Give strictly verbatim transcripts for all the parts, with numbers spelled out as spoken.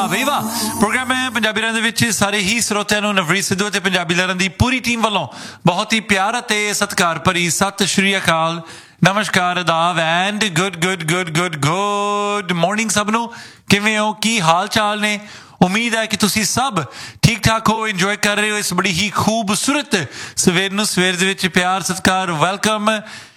ਵਾਹ ਬਈ ਵਾਹ। ਪ੍ਰੋਗਰਾਮ ਹੈ ਪੰਜਾਬੀ ਲਹਿਰਾਂ ਦੇ ਵਿੱਚ ਸਾਰੇ ਹੀ ਸਰੋਤਿਆਂ ਨੂੰ ਨਵਰੀਤ ਸਿੱਧੂ ਅਤੇ ਪੰਜਾਬੀ ਲਹਿਰਾਂ ਦੀ ਪੂਰੀ ਟੀਮ ਵੱਲੋਂ ਬਹੁਤ ਹੀ ਪਿਆਰ ਅਤੇ ਸਤਿਕਾਰ ਭਰੀ ਸਤਿ ਸ਼੍ਰੀ ਅਕਾਲ, ਨਮਸਕਾਰ, ਅਦਾਬ and good good good good good morning ਸਭ ਨੂੰ। ਕਿਵੇਂ ਹੋ, ਕੀ ਹਾਲ ਚਾਲ ਨੇ? ਉਮੀਦ ਹੈ ਕਿ ਤੁਸੀਂ ਸਭ ਠੀਕ ਠਾਕ ਹੋ, ਇੰਜੋਏ ਕਰ ਰਹੇ ਹੋ ਇਸ ਬੜੀ ਹੀ ਖੂਬਸੂਰਤ ਸਵੇਰ ਨੂੰ। ਸਵੇਰ ਦੇ ਵਿੱਚ ਪਿਆਰ ਸਤਿਕਾਰ, ਵੈਲਕਮ,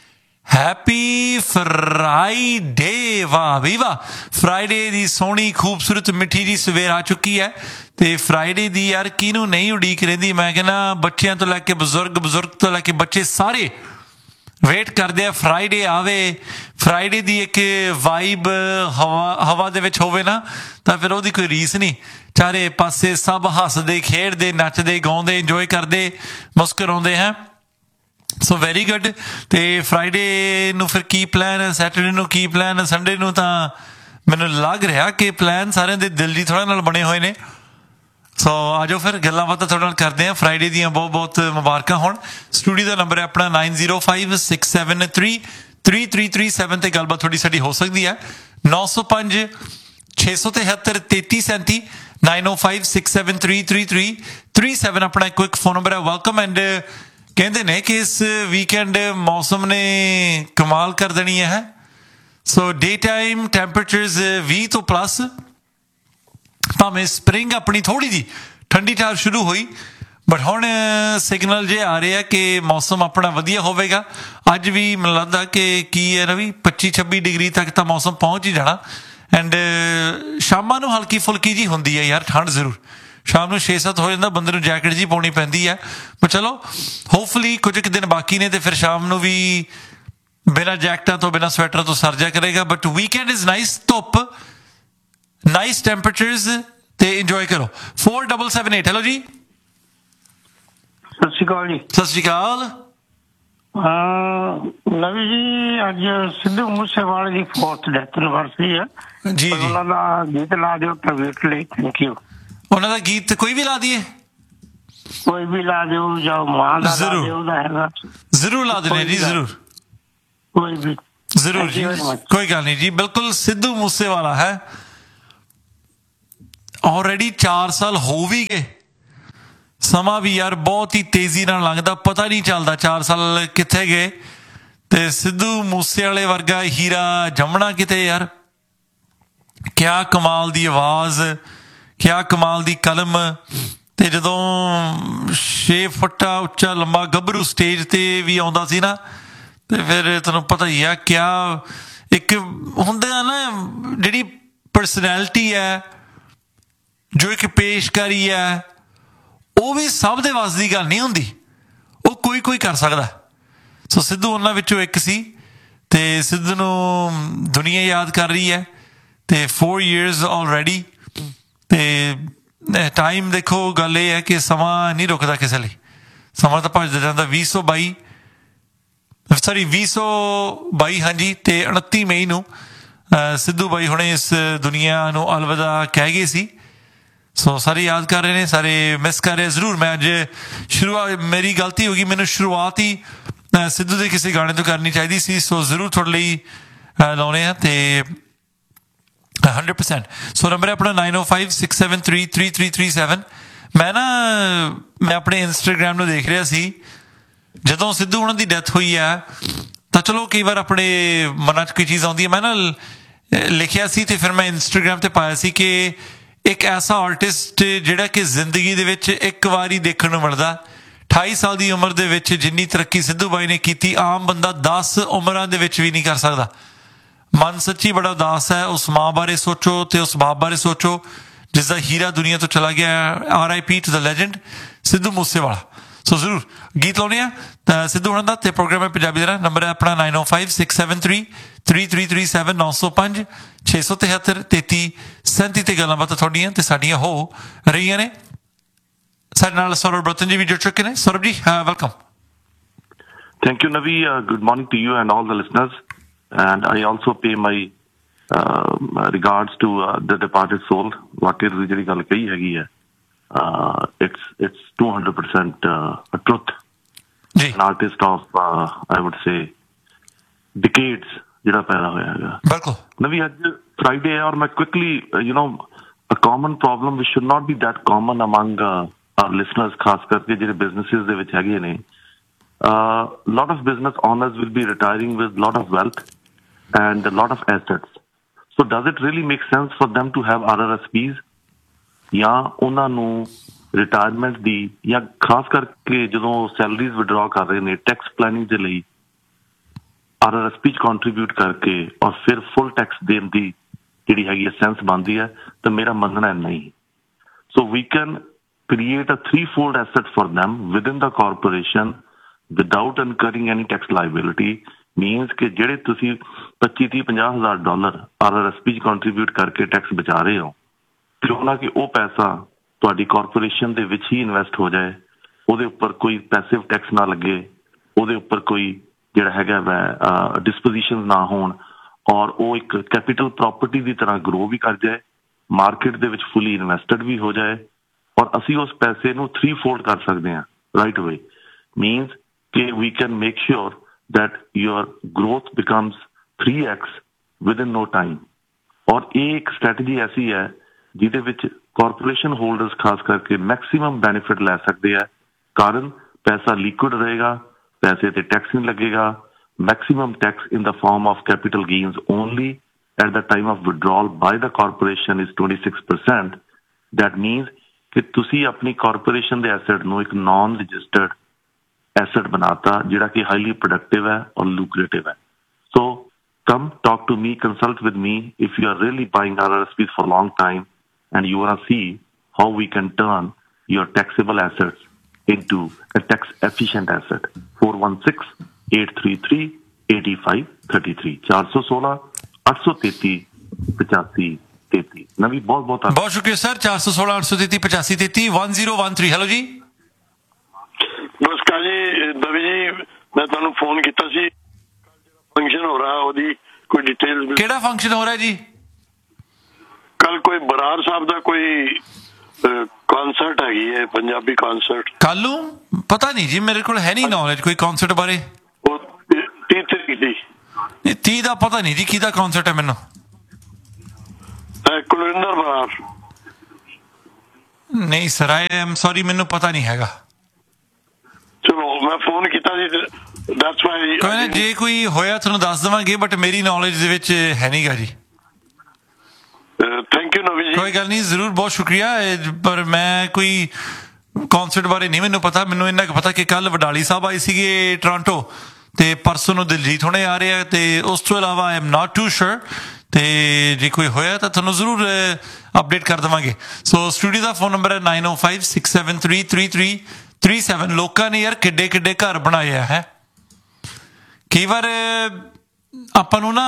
ਹੈਪੀ ਫਰਾਈਡੇ। ਵਾਹ ਵੀ ਵਾਹ, ਫਰਾਈਡੇ ਦੀ ਸੋਹਣੀ ਖੂਬਸੂਰਤ ਮਿੱਠੀ ਜੀ ਸਵੇਰ ਆ ਚੁੱਕੀ ਹੈ। ਤੇ ਫਰਾਈਡੇ ਦੀ ਯਾਰ ਕਿਹਨੂੰ ਨਹੀਂ ਉਡੀਕ ਰਹਿੰਦੀ। ਮੈਂ ਕਹਿੰਦਾ ਬੱਚਿਆਂ ਤੋਂ ਲੈ ਕੇ ਬਜ਼ੁਰਗ, ਬਜ਼ੁਰਗ ਤੋਂ ਲੈ ਕੇ ਬੱਚੇ ਸਾਰੇ ਵੇਟ ਕਰਦੇ ਆ ਫਰਾਈਡੇ ਆਵੇ। ਫਰਾਈਡੇ ਦੀ ਇੱਕ ਵਾਈਬ ਹਵਾ ਹਵਾ ਦੇ ਵਿੱਚ ਹੋਵੇ ਨਾ ਤਾਂ ਫਿਰ ਉਹਦੀ ਕੋਈ ਰੀਸ ਨਹੀਂ। ਚਾਰੇ ਪਾਸੇ ਸਭ ਹੱਸਦੇ ਖੇਡਦੇ ਨੱਚਦੇ ਗਾਉਂਦੇ ਇੰਜੋਏ ਕਰਦੇ ਮੁਸਕਰਾਉਂਦੇ ਹੈ। So very good. ਅਤੇ ਫਰਾਈਡੇ ਨੂੰ ਫਿਰ ਕੀ ਪਲਾਨ ਹੈ, ਸੈਟਰਡੇ ਨੂੰ ਕੀ ਪਲਾਨ ਹੈ, ਸੰਡੇ ਨੂੰ ਤਾਂ ਮੈਨੂੰ ਲੱਗ ਰਿਹਾ ਕਿ ਪਲਾਨ ਸਾਰਿਆਂ ਦੇ ਦਿਲ ਦੀ ਥੋੜ੍ਹਾ ਨਾਲ ਬਣੇ ਹੋਏ ਨੇ। ਸੋ ਆ ਜਾਓ ਫਿਰ ਗੱਲਾਂ ਬਾਤਾਂ ਤੁਹਾਡੇ ਨਾਲ ਕਰਦੇ ਹਾਂ। ਫਰਾਈਡੇ ਦੀਆਂ ਬਹੁਤ ਬਹੁਤ ਮੁਬਾਰਕਾਂ ਹੋਣ। ਸਟੂਡੀਓ ਦਾ ਨੰਬਰ ਹੈ ਆਪਣਾ nine zero five six seven three three three three seven 'ਤੇ ਗੱਲਬਾਤ ਥੋੜ੍ਹੀ ਸਾਡੀ ਹੋ ਸਕਦੀ ਹੈ। ਨੌ ਸੌ ਪੰਜ ਛੇ ਸੌ ਤਿਹੱਤਰ ਤੇਤੀ ਸੈਂਤੀ ਨਾਈਨ ਓ five six seven three three three three seven ਆਪਣਾ ਇੱਕ ਕੁਇਕ ਫੋਨ ਨੰਬਰ ਹੈ। ਵੈਲਕਮ। ਐਂਡ ਕਹਿੰਦੇ ਨੇ ਕਿ ਇਸ ਵੀਕਐਂਡ ਮੌਸਮ ਨੇ ਕਮਾਲ ਕਰ ਦੇਣੀ ਹੈ। ਸੋ ਡੇ ਟਾਈਮ ਟੈਂਪਰੇਚਰਸ ਵੀਹ ਤੋਂ ਪਲੱਸ, ਭਾਵੇਂ ਸਪਰਿੰਗ ਆਪਣੀ ਥੋੜ੍ਹੀ ਜਿਹੀ ਠੰਡੀ ਠਾਰ ਸ਼ੁਰੂ ਹੋਈ, ਬਟ ਹੁਣ ਸਿਗਨਲ ਜੇ ਆ ਰਹੇ ਆ ਕਿ ਮੌਸਮ ਆਪਣਾ ਵਧੀਆ ਹੋਵੇਗਾ। ਅੱਜ ਵੀ ਮੈਨੂੰ ਲੱਗਦਾ ਕਿ ਕੀ ਹੈ ਨਾ ਵੀ ਪੱਚੀ ਛੱਬੀ ਡਿਗਰੀ ਤੱਕ ਤਾਂ ਮੌਸਮ ਪਹੁੰਚ ਹੀ ਜਾਣਾ। ਐਂਡ ਸ਼ਾਮਾਂ ਨੂੰ ਹਲਕੀ ਫੁਲਕੀ ਜਿਹੀ ਹੁੰਦੀ ਹੈ ਯਾਰ ਠੰਡ ਜ਼ਰੂਰ। ਸ਼ਾਮ ਨੂੰ ਛੇ ਸੱਤ ਹੋ ਜਾਂਦਾ, ਬੰਦੇ ਨੂੰ ਜੈਕਟ ਜਿਹੀ ਪਾਉਣੀ ਪੈਂਦੀ ਹੈ। ਪਰ ਚਲੋ ਹੋਪਫੁਲੀ ਕੁਝ ਕੁ ਦਿਨ ਬਾਕੀ ਨੇ ਅਤੇ ਫਿਰ ਸ਼ਾਮ ਨੂੰ ਵੀ ਬਿਨਾਂ ਜੈਕਟਾਂ ਤੋਂ ਬਿਨਾਂ ਸਵੈਟਰ ਤੋਂ ਸਰ ਜਾ ਕਰੇਗਾ। ਬਟ ਵੀਕਐਂਡ ਇਜ਼ ਨਾਈਸ, ਧੁੱਪ, ਨਾਈਸ ਟੈਂਪਰੇਚਰਸ ਤੇ ਇੰਜੋਏ ਕਰੋ। Four double seven eight. Hello ਜੀ, ਸਤਿ ਸ਼੍ਰੀ ਅਕਾਲ ਜੀ। ਸਤਿ ਸ਼੍ਰੀ ਅਕਾਲ। ਨਵੀ ਜੀ, ਅੱਜ ਸਿੱਧੂ ਮੂਸੇਵਾਲੇ ਦੀ ਫੋਰਥ ਡੈਥ ਐਨਵਰਸਰੀ ਹੈ ਜੀ ਜੀ। ਉਹਨਾਂ ਦਾ ਗੀਤ ਲਾ ਦਿਓ ਟ੍ਰਿਬਿਊਟ ਲਈ। Thank you. ਉਹਨਾਂ ਦਾ ਗੀਤ ਕੋਈ ਵੀ ਲਾ ਦਈਏ? ਕੋਈ ਵੀ ਲਾ ਦਿਓ, ਜਾਂ ਮਾਂ ਦਾ ਲਾ ਦਿਓ, ਉਹਦਾ ਹੈਗਾ ਜ਼ਰੂਰ ਲਾ ਦਿੰਦੇ ਜੀ, ਜ਼ਰੂਰ ਕੋਈ ਵੀ, ਜ਼ਰੂਰ ਜੀ, ਕੋਈ ਗੱਲ ਨਹੀਂ ਜੀ। ਬਿਲਕੁਲ ਸਿੱਧੂ ਮੂਸੇਵਾਲਾ ਹੈ। ਆਲਰੇਡੀ ਚਾਰ ਸਾਲ ਹੋ ਵੀ ਗਏ। ਸਮਾਂ ਵੀ ਯਾਰ ਬਹੁਤ ਹੀ ਤੇਜ਼ੀ ਨਾਲ ਲੰਘਦਾ, ਪਤਾ ਨਹੀਂ ਚੱਲਦਾ ਚਾਰ ਸਾਲ ਕਿੱਥੇ ਗਏ। ਤੇ ਸਿੱਧੂ ਮੂਸੇਵਾਲੇ ਵਰਗਾ ਹੀਰਾ ਜੰਮਣਾ ਕਿਤੇ ਯਾਰ। ਕਿਆ ਕਮਾਲ ਦੀ ਆਵਾਜ਼, ਕਿਆ ਕਮਾਲ ਦੀ ਕਲਮ। ਤੇ ਜਦੋਂ ਛੇ ਫੁੱਟਾ ਉੱਚਾ ਲੰਬਾ ਗੱਭਰੂ ਸਟੇਜ 'ਤੇ ਵੀ ਆਉਂਦਾ ਸੀ ਨਾ, ਤੇ ਫਿਰ ਤੁਹਾਨੂੰ ਪਤਾ ਹੀ ਆ ਕਿਆ ਇੱਕ ਹੁੰਦੇ ਆ ਨਾ ਜਿਹੜੀ ਪਰਸਨੈਲਿਟੀ ਹੈ, ਜੋ ਇੱਕ ਪੇਸ਼ਕਾਰੀ ਹੈ, ਉਹ ਵੀ ਸਭ ਦੇ ਵੱਸ ਦੀ ਗੱਲ ਨਹੀਂ ਹੁੰਦੀ। ਉਹ ਕੋਈ ਕੋਈ ਕਰ ਸਕਦਾ। ਸੋ ਸਿੱਧੂ ਉਹਨਾਂ ਵਿੱਚੋਂ ਇੱਕ ਸੀ। ਅਤੇ ਸਿੱਧੂ ਨੂੰ ਦੁਨੀਆ ਯਾਦ ਕਰ ਰਹੀ ਹੈ। ਅਤੇ ਫੋਰ ਈਅਰਸ ਆਲਰੈਡੀ। ਅਤੇ ਟਾਈਮ ਦੇਖੋ, ਗੱਲ ਇਹ ਹੈ ਕਿ ਸਮਾਂ ਨਹੀਂ ਰੁਕਦਾ ਕਿਸੇ ਲਈ। ਸਮਾਂ ਤਾਂ ਭੱਜਦਾ ਜਾਂਦਾ। ਵੀਹ ਸੌ ਬਾਈ ਸੌਰੀ ਵੀਹ ਸੌ ਬਾਈ ਹਾਂਜੀ। ਅਤੇ ਉਨੱਤੀ ਮਈ ਨੂੰ ਸਿੱਧੂ ਬਾਈ ਹੁਣੇ ਇਸ ਦੁਨੀਆ ਨੂੰ ਅਲਵਿਦਾ ਕਹਿ ਗਏ ਸੀ। ਸੋ ਸਾਰੇ ਯਾਦ ਕਰ ਰਹੇ ਨੇ, ਸਾਰੇ ਮਿਸ ਕਰ ਰਹੇ। ਜ਼ਰੂਰ ਮੈਂ ਅੱਜ ਸ਼ੁਰੂਆਤ, ਮੇਰੀ ਗਲਤੀ ਹੋ ਗਈ, ਮੈਨੂੰ ਸ਼ੁਰੂਆਤ ਹੀ ਸਿੱਧੂ ਦੇ ਕਿਸੇ ਗਾਣੇ ਤੋਂ ਕਰਨੀ ਚਾਹੀਦੀ ਸੀ। ਸੋ ਜ਼ਰੂਰ ਤੁਹਾਡੇ ਲਈ ਲਾਉਣੇ ਆ ਅਤੇ ਹੰਡਰਡ ਪਰਸੈਂਟ। ਸੋ ਨੰਬਰ ਹੈ ਆਪਣਾ ਨਾਈਨ ਓ five six seven three three three three seven. ਮੈਂ ਨਾ ਮੈਂ ਆਪਣੇ ਇੰਸਟਾਗ੍ਰਾਮ ਨੂੰ ਦੇਖ ਰਿਹਾ ਸੀ ਜਦੋਂ ਸਿੱਧੂ ਉਹਨਾਂ ਦੀ ਡੈਥ ਹੋਈ ਹੈ। ਤਾਂ ਚਲੋ ਕਈ ਵਾਰ ਆਪਣੇ ਮਨਾਂ 'ਚ ਕੋਈ ਚੀਜ਼ ਆਉਂਦੀ ਹੈ। ਮੈਂ ਨਾ ਲਿਖਿਆ ਸੀ ਅਤੇ ਫਿਰ ਮੈਂ ਇੰਸਟਾਗ੍ਰਾਮ 'ਤੇ ਪਾਇਆ ਸੀ ਕਿ ਇੱਕ ਐਸਾ ਆਰਟਿਸਟ ਜਿਹੜਾ ਕਿ ਜ਼ਿੰਦਗੀ ਦੇ ਵਿੱਚ ਇੱਕ ਵਾਰ ਹੀ ਦੇਖਣ ਨੂੰ ਮਿਲਦਾ। ਅਠਾਈ ਸਾਲ ਦੀ ਉਮਰ ਦੇ ਵਿੱਚ ਜਿੰਨੀ ਤਰੱਕੀ ਸਿੱਧੂ ਬਾਈ ਨੇ ਕੀਤੀ, ਆਮ ਬੰਦਾ ਦਸ ਉਮਰਾਂ ਦੇ ਵਿੱਚ ਵੀ ਨਹੀਂ ਕਰ ਸਕਦਾ। ਮਨ ਸੱਚੀ ਬੜਾ ਉਦਾਸ ਹੈ। ਉਸ ਮਾਂ ਬਾਰੇ ਸੋਚੋ ਅਤੇ ਉਸ ਬਾਪ ਬਾਰੇ ਸੋਚੋ ਜਿਸ ਦਾ ਹੀਰਾ ਦੁਨੀਆ ਤੋਂ ਚਲਾ ਗਿਆ। R I P to the legend Sidhu Moosewala. ਸੋ ਜ਼ਰੂਰ ਗੀਤ ਲਾਉਣੇ ਆ ਤਾਂ ਸਿੱਧੂ ਹੁਣਾਂ ਦਾ। ਅਤੇ ਪ੍ਰੋਗਰਾਮ ਹੈ ਪੰਜਾਬੀ ਦਾ। ਨੰਬਰ ਹੈ ਆਪਣਾ ਨਾਈਨ ਓ five six seven three three three three seven. ਨੌ ਸੌ ਪੰਜ ਛੇ ਸੌ ਤਿਹੱਤਰ ਤੇਤੀ ਸੈਂਤੀ 'ਤੇ ਗੱਲਾਂ ਬਾਤਾਂ ਤੁਹਾਡੀਆਂ ਅਤੇ ਸਾਡੀਆਂ ਹੋ ਰਹੀਆਂ ਨੇ। ਸਾਡੇ ਨਾਲ ਸੌਰਵ ਬਰਤਨ ਜੀ ਵੀ ਜੁੜ ਚੁੱਕੇ ਨੇ। ਸੌਰਵ ਜੀ welcome. Thank you, Navi. Uh, good morning to you and all the listeners. And I also pay my uh, regards to uh, the departed soul. ਵਾਕਈ ਤੁਸੀਂ ਜਿਹੜੀ ਗੱਲ ਕਹੀ ਹੈਗੀ ਹੈ, it's it's two hundred percent uh, a truth. An artist of uh, I would say decades ਜਿਹੜਾ ਪੈਦਾ ਹੋਇਆ ਹੈਗਾ। ਬਿਲਕੁਲ। ਨਵੀ ਅੱਜ ਫਰਾਈਡੇ ਹੈ ਔਰ ਮੈਂ quickly you know a common problem which should not be that common among uh, our listeners, ਖਾਸ ਕਰਕੇ ਜਿਹੜੇ businesses ਦੇ ਵਿੱਚ ਹੈਗੇ ਨੇ. Uh, lot of business owners will be retiring with lot of wealth and a lot of assets. So does it really make sense for them to have R R S Ps? ਜਾਂ ਉਹਨਾਂ ਨੂੰ retirement ਦੀ ਜਾਂ ਖਾਸ ਕਰਕੇ ਜਦੋਂ salaries withdraw ਕਰ ਰਹੇ ਨੇ ਟੈਕਸ ਪਲੈਨਿੰਗ ਦੇ ਲਈ ਆਰ ਆਰ ਐਸ ਪੀ ਚ ਕੰਟਰੀਬਿਊਟ ਕਰਕੇ ਔਰ ਫਿਰ ਫੁੱਲ ਟੈਕਸ ਦੇਣ ਦੀ ਜਿਹੜੀ ਹੈਗੀ ਸੈਂਸ ਬਣਦੀ ਹੈ ਤਾਂ ਮੇਰਾ ਮੰਨਣਾ ਨਹੀਂ. ਸੋ ਵੀ can create a threefold asset for them within the corporation without incurring any tax liability. Means ਕਿ ਜਿਹੜੇ ਤੁਸੀਂ ਪੱਚੀ ਤੀਹ ਪੰਜਾਹ ਹਜ਼ਾਰ dollar R R S P ਚ ਕੰਟਰੀਬਿਊਟ ਕਰਕੇ ਟੈਕਸ ਬਚਾ ਰਹੇ ਹੋ, ਕਿਉਂ ਨਾ ਕਿ ਉਹ ਪੈਸਾ ਤੁਹਾਡੀ ਕਾਰਪੋਰੇਸ਼ਨ ਦੇ ਵਿੱਚ ਹੀ ਇਨਵੈਸਟ ਹੋ ਜਾਏ, ਉਹਦੇ ਉੱਪਰ ਕੋਈ ਪੈਸਿਵ ਟੈਕਸ ਨਾ ਲੱਗੇ, ਉਹਦੇ ਉੱਪਰ ਕੋਈ ਜਿਹੜਾ ਹੈਗਾ ਵੈ ਡਿਸਪੋਜੀਸ਼ਨ ਨਾ ਹੋਣ, ਔਰ ਉਹ ਇੱਕ ਕੈਪੀਟਲ ਪ੍ਰੋਪਰਟੀ ਦੀ ਤਰ੍ਹਾਂ ਗਰੋ ਵੀ ਕਰ ਜਾਏ, ਮਾਰਕੀਟ ਦੇ ਵਿੱਚ ਫੁੱਲੀ ਇਨਵੈਸਟਡ ਵੀ ਹੋ ਜਾਏ, ਔਰ ਅਸੀਂ ਉਸ ਪੈਸੇ ਨੂੰ ਥ੍ਰੀ ਫੋਲਡ ਕਰ ਸਕਦੇ ਹਾਂ ਰਾਈਟ ਵੇ. ਮੀਨਸ ਕਿ ਵੀ can make sure that your growth becomes three x within no time. ਔਰ ਇਹ ਇੱਕ ਸਟ੍ਰੈਟਜੀ ਐਸੀ ਹੈ ਜਿਹਦੇ ਵਿੱਚ ਕਾਰਪੋਰੇਸ਼ਨ ਹੋਲਡਰਸ ਖਾਸ ਕਰਕੇ ਮੈਕਸਿਮਮ ਬੈਨੀਫਿਟ ਲੈ ਸਕਦੇ ਆ, ਕਾਰਨ ਪੈਸਾ ਲਿਕੁਇਡ ਰਹੇਗਾ, ਪੈਸੇ ਤੇ ਟੈਕਸ ਨਹੀਂ ਲੱਗੇਗਾ, maximum tax in the form of capital gains only at the time of withdrawal by the corporation is twenty-six percent. That means ਕਿ ਤੁਸੀਂ ਆਪਣੀ ਕਾਰਪੋਰੇਸ਼ਨ ਦੇ ਐਸੈਟ ਨੂੰ ਇੱਕ ਨਾਨ ਰਜਿਸਟਰਡ ਐਸਟ ਬਣਾਤਾ ਜਿਹੜਾ ਕਿ ਹਾਈਲੀ ਪ੍ਰੋਡਕਟਿਵ ਹੈ ਔਰ ਲੂਕਰੇਟਿਵ ਹੈ. ਸੋ come talk to me, consult with me if you are really buying R R S Ps for a long time and you want to see how we can turn your taxable assets into a tax efficient asset. four one six, eight three three, eight five three three four one six, eight three three, five five three three. ਨਵੀਂ ਬਹੁਤ ਬਹੁਤ ਬਹੁਤ ਸ਼ੁਕਰੀਆ sir. ਚਾਰ ਸੌ ਸੋਲਾਂ ਅੱਠ ਸੌ ਤੇਤੀ ਪਚਾਸੀ ਤੇਤੀ one zero one three. Hello ਜੀ. ਨਮਸਕਾਰ ਜੀ ਦਵੀ ਜੀ, ਮੈਂ ਤੁਹਾਨੂੰ ਫੋਨ ਕੀਤਾ ਸੀ, ਫੰਕਸ਼ਨ ਹੋ ਰਿਹਾ ਉਹਦੀ ਕੋਈ ਡਿਟੇਲ. ਕਿਹੜਾ ਫੰਕਸ਼ਨ ਹੋ ਰਿਹਾ ਜੀ? ਕੱਲ ਕੋਈ ਬਰਾੜ ਸਾਹਿਬ ਦਾ ਕੋਈ ਕਨਸਰਟ ਹੈਗੀ ਹੈ, ਪੰਜਾਬੀ ਕਨਸਰਟ. ਕੱਲ ਨੂੰ ਪਤਾ ਨਹੀਂ ਜੀ, ਮੇਰੇ ਕੋਲ ਹੈ ਨਹੀਂ ਨੌਲੇਜ ਕੋਈ ਕਨਸਰਟ ਬਾਰੇ. ਉਹ ਤੀਹ ਤਰੀਕ ਦੀ. ਤੀਹ ਦਾ ਪਤਾ ਨਹੀਂ ਜੀ ਕਿਹਦਾ ਕਨਸਰਟ ਹੈ ਮੈਨੂੰ. ਕੁਲਵਿੰਦਰ ਬਰਾੜ. ਨਹੀਂ ਸਰ, ਆਈ ਐਮ ਸੌਰੀ, ਮੈਨੂੰ ਪਤਾ ਨਹੀਂ ਹੈਗਾ. ਚਲੋ ਮੈਂ ਫੋਨ ਕੀਤਾ ਸੀ, ਦੈਟਸ ਵਾਈ. ਕੋਈ ਨਾ, ਜੇ ਕੋਈ ਹੋਇਆ ਤੁਹਾਨੂੰ ਦੱਸ ਦੇਵਾਂਗੇ, ਬਟ ਮੇਰੀ ਨੌਲੇਜ ਦੇ ਵਿੱਚ ਹੈ ਨਹੀਂਗਾ ਜੀ. ਥੈਂਕ ਯੂ ਨਵੀ ਜੀ. ਕੋਈ ਗੱਲ ਨਹੀਂ, ਜ਼ਰੂਰ, ਬਹੁਤ ਸ਼ੁਕਰੀਆ. ਪਰ ਮੈਂ ਕੋਈ ਕਨਸਰਟ ਬਾਰੇ ਨਹੀਂ ਮੈਨੂੰ ਪਤਾ. ਮੈਨੂੰ ਇੰਨਾ ਕੁ ਪਤਾ ਕਿ ਕੱਲ ਵਡਾਲੀ ਸਾਹਿਬ ਆਏ ਸੀਗੇ ਟੋਰਾਂਟੋ, ਤੇ ਪਰਸੋਂ ਨੂੰ ਦਿਲਜੀਤ ਹੁਣੇ ਆ ਰਹੇ ਆ, ਤੇ ਉਸ ਤੋਂ ਇਲਾਵਾ ਆਈ ਐਮ ਨਾਟ ਟੂ ਸ਼ੋਰ. ਤੇ ਜੇ ਕੋਈ ਹੋਇਆ ਤਾਂ ਤੁਹਾਨੂੰ ਜ਼ਰੂਰ ਅਪਡੇਟ ਕਰ ਦੇਵਾਂਗੇ. ਸੋ ਸਟੂਡੀਓ ਦਾ ਫੋਨ ਨੰਬਰ ਹੈ ਨਾਈਨ ਓ five six seven three three three three seven. ਲੋਕਾਂ ਨੇ ਯਾਰ ਕਿੱਡੇ ਕਿੱਡੇ ਘਰ ਬਣਾਏ ਆ ਹੈ. ਕਈ ਵਾਰ ਆਪਾਂ ਨੂੰ ਨਾ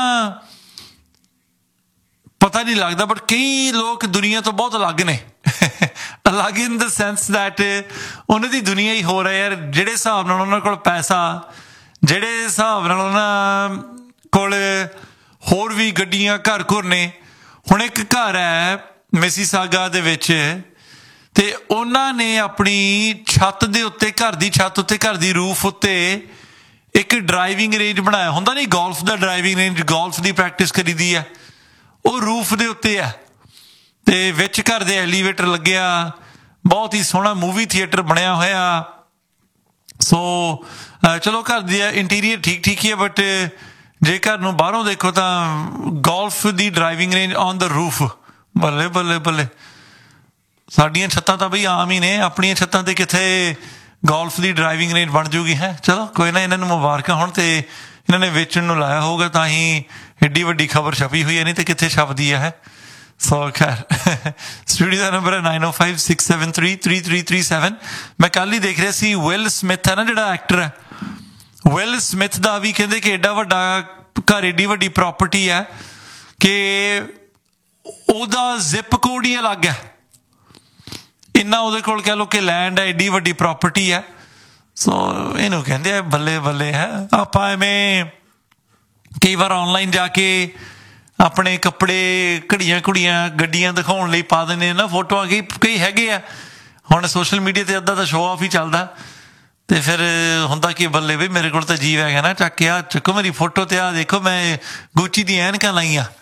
ਪਤਾ ਨਹੀਂ ਲੱਗਦਾ, ਬਟ ਕਈ ਲੋਕ ਦੁਨੀਆ ਤੋਂ ਬਹੁਤ ਅਲੱਗ ਨੇ. ਅਲੱਗ ਇਨ ਦ ਸੈਂਸ ਦੈਟ ਉਹਨਾਂ ਦੀ ਦੁਨੀਆ ਹੀ ਹੋ ਰਿਹਾ ਯਾਰ. ਜਿਹੜੇ ਹਿਸਾਬ ਨਾਲ ਉਹਨਾਂ ਕੋਲ ਪੈਸਾ, ਜਿਹੜੇ ਹਿਸਾਬ ਨਾਲ ਉਹਨਾਂ ਕੋਲ ਹੋਰ ਵੀ ਗੱਡੀਆਂ ਘਰ ਘੁਰ ਨੇ. ਹੁਣ ਇੱਕ ਘਰ ਹੈ ਮਿਸੀਸਾਗਾ ਦੇ ਵਿੱਚ, ਤੇ ਉਹਨਾਂ ਨੇ ਆਪਣੀ ਛੱਤ ਦੇ ਉੱਤੇ, ਘਰ ਦੀ ਛੱਤ ਉੱਤੇ, ਘਰ ਦੀ ਰੂਫ ਉੱਤੇ ਇੱਕ ਡਰਾਈਵਿੰਗ ਰੇਂਜ ਬਣਾਇਆ ਹੁੰਦਾ. ਨਹੀਂ, ਗੋਲਫ ਦਾ ਡਰਾਈਵਿੰਗ ਰੇਂਜ, ਗੋਲਫ ਦੀ ਪ੍ਰੈਕਟਿਸ ਕਰੀਦੀ ਹੈ, ਉਹ ਰੂਫ ਦੇ ਉੱਤੇ ਹੈ. ਤੇ ਵਿੱਚ ਘਰ ਦੇ ਐਲੀਵੇਟਰ ਲੱਗਿਆ, ਬਹੁਤ ਹੀ ਸੋਹਣਾ ਮੂਵੀ ਥੀਏਟਰ ਬਣਿਆ ਹੋਇਆ. ਸੋ ਚਲੋ ਘਰ ਦੀ ਇੰਟੀਰੀਅਰ ਠੀਕ ਠੀਕ ਹੀ ਹੈ, ਬਟ ਜੇ ਘਰ ਨੂੰ ਬਾਹਰੋਂ ਦੇਖੋ ਤਾਂ golf the driving range on the roof. ਬੱਲੇ ਬੱਲੇ ਬੱਲੇ. ਸਾਡੀਆਂ ਛੱਤਾਂ ਤਾਂ ਬਈ ਆਮ ਹੀ ਨੇ, ਆਪਣੀਆਂ ਛੱਤਾਂ ਤੇ ਕਿੱਥੇ ਗੋਲਫ ਦੀ ਡਰਾਈਵਿੰਗ ਰੇਂਜ ਬਣ ਜੂਗੀ ਹੈ. ਚਲੋ ਕੋਈ ਨਾ, ਇਹਨਾਂ ਨੂੰ ਮੁਬਾਰਕਾਂ ਹੋਣ, ਤੇ ਇਹਨਾਂ ਨੇ ਵੇਚਣ ਨੂੰ ਲਾਇਆ ਹੋਊਗਾ ਤਾਂ ਹੀ ਐਡੀ ਵੱਡੀ ਖਬਰ ਛਪੀ ਹੋਈ ਹੈ, ਨਹੀਂ ਤੇ ਕਿੱਥੇ ਛਪਦੀ ਹੈ. ਸੋ ਖੈਰ, ਸਟੂਡੀਓ ਦਾ ਨੰਬਰ ਹੈ ਨਾਈਨ ਓ five six seven three three three three seven. ਮੈਂ ਕੱਲ ਹੀ ਦੇਖ ਰਿਹਾ ਸੀ, ਵਿਲ ਸਮਿਥ ਹੈ ਨਾ ਜਿਹੜਾ ਐਕਟਰ ਹੈ, ਵਿਲ ਸਮਿਥ ਦਾ ਵੀ ਕਹਿੰਦੇ ਕਿ ਐਡਾ ਵੱਡਾ ਘਰ, ਐਡੀ ਵੱਡੀ ਪ੍ਰੋਪਰਟੀ ਹੈ ਕਿ ਉਹਦਾ ਜ਼ਿਪ ਕੋਡ ਹੀ ਅਲੱਗ ਹੈ. ਇੰਨਾ ਉਹਦੇ ਕੋਲ ਕਹਿ ਲਓ ਕਿ ਲੈਂਡ ਹੈ, ਐਡੀ ਵੱਡੀ ਪ੍ਰੋਪਰਟੀ ਹੈ. ਸੋ ਇਹਨੂੰ ਕਹਿੰਦੇ ਆ ਬੱਲੇ ਬੱਲੇ ਹੈ. ਆਪਾਂ ਐਵੇਂ ਕਈ ਵਾਰ ਆਨਲਾਈਨ ਜਾ ਕੇ ਆਪਣੇ ਕੱਪੜੇ, ਘੜੀਆਂ ਘੁੜੀਆਂ, ਗੱਡੀਆਂ ਦਿਖਾਉਣ ਲਈ ਪਾ ਦਿੰਦੇ ਨਾ ਫੋਟੋਆਂ. ਕਈ ਕਈ ਹੈਗੇ ਆ ਹੁਣ ਸੋਸ਼ਲ ਮੀਡੀਆ ਤੇ ਅੱਧਾ ਤਾਂ ਸ਼ੋਅ ਆਫ ਹੀ ਚੱਲਦਾ, ਤੇ ਫਿਰ ਹੁੰਦਾ ਕਿ ਬੱਲੇ ਵੀ ਮੇਰੇ ਕੋਲ ਤਾਂ ਜੀਵ ਹੈਗਾ ਨਾ, ਚੱਕ ਕੇ ਆ ਚੁੱਕੋ ਮੇਰੀ ਫੋਟੋ, ਤੇ ਆ ਦੇਖੋ ਮੈਂ ਗੁੱਚੀ ਦੀ ਐਨਕਾਂ ਲਾਈਆਂ.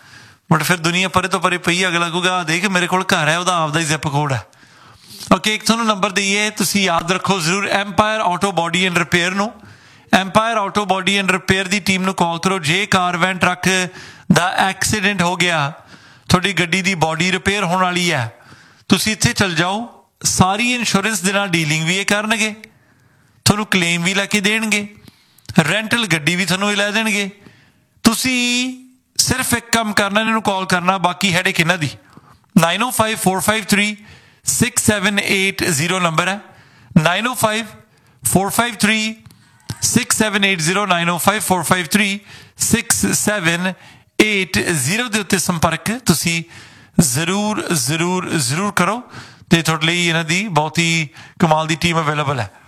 ਬਟ ਫਿਰ ਦੁਨੀਆ ਪਰੇ ਤੋਂ ਪਰੇ ਪਈ, ਅਗਲਾ ਕਹੂਗਾ ਦੇਖ ਮੇਰੇ ਕੋਲ ਘਰ ਹੈ, ਉਹਦਾ ਆਪਦਾ ਹੀ ਜ਼ਿਪ ਕੋਡ ਹੈ। ਓਕੇ, ਇੱਕ ਤੁਹਾਨੂੰ ਨੰਬਰ ਦੇਈਏ, ਤੁਸੀਂ ਯਾਦ ਰੱਖੋ ਜ਼ਰੂਰ, empire auto body and repair ਨੂੰ, empire auto body and repair the team ਨੂੰ ਕਾਲ ਕਰੋ। ਜੇ ਕਾਰ ਵੈਨ ਟਰੱਕ ਦਾ ਐਕਸੀਡੈਂਟ ਹੋ ਗਿਆ, ਤੁਹਾਡੀ ਗੱਡੀ ਦੀ ਬੋਡੀ ਰਿਪੇਅਰ ਹੋਣ ਵਾਲੀ ਹੈ, ਤੁਸੀਂ ਇੱਥੇ ਚਲ ਜਾਓ। ਸਾਰੀ ਇੰਸ਼ੋਰੈਂਸ ਦੇ ਨਾਲ ਡੀਲਿੰਗ ਵੀ ਇਹ ਕਰਨਗੇ, ਤੁਹਾਨੂੰ ਕਲੇਮ ਵੀ ਲੈ ਕੇ ਦੇਣਗੇ, ਰੈਂਟਲ ਗੱਡੀ ਵੀ ਤੁਹਾਨੂੰ ਇਹ ਲੈ ਦੇਣਗੇ। ਤੁਸੀਂ ਸਿਰਫ ਇੱਕ ਕੰਮ ਕਰਨਾ, ਇਹਨਾਂ ਨੂੰ ਕਾਲ ਕਰਨਾ, ਬਾਕੀ ਹੈਡੇਕ ਇਹਨਾਂ ਦੀ। ਨਾਈਨ ਓ five four five three six seven eight zero number ਹੈ, ਨਾਈਨ ਓ five four five three six seven eight zero, nine ਓ five four five three six seven eight zero ਦੇ ਉੱਤੇ ਸੰਪਰਕ ਤੁਸੀਂ ਜ਼ਰੂਰ ਜ਼ਰੂਰ ਜ਼ਰੂਰ ਕਰੋ, ਅਤੇ ਤੁਹਾਡੇ ਲਈ ਇਹਨਾਂ ਦੀ ਬਹੁਤ ਹੀ ਕਮਾਲ ਦੀ ਟੀਮ ਅਵੇਲੇਬਲ ਹੈ।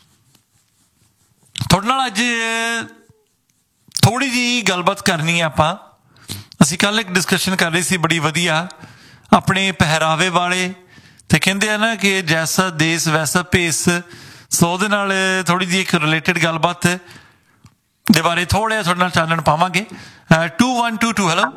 ਤੁਹਾਡੇ ਨਾਲ ਅੱਜ ਥੋੜ੍ਹੀ ਜਿਹੀ ਗੱਲਬਾਤ ਕਰਨੀ ਹੈ ਆਪਾਂ। ਅਸੀਂ ਕੱਲ੍ਹ ਇੱਕ ਡਿਸਕਸ਼ਨ ਕਰ ਰਹੇ ਸੀ ਬੜੀ ਵਧੀਆ, ਆਪਣੇ ਪਹਿਰਾਵੇ ਵਾਲੇ, ਅਤੇ ਕਹਿੰਦੇ ਆ ਨਾ ਕਿ ਜੈਸਾ ਦੇਸ ਵੈਸਾ ਭੇਸ, ਸੋ ਉਹਦੇ ਨਾਲ ਥੋੜ੍ਹੀ ਜਿਹੀ ਇੱਕ ਰਿਲੇਟਡ ਗੱਲਬਾਤ ਦੇ ਬਾਰੇ ਥੋੜ੍ਹਾ ਜਿਹਾ ਤੁਹਾਡੇ ਨਾਲ ਚਾਨਣ ਪਾਵਾਂਗੇ। To one two to hello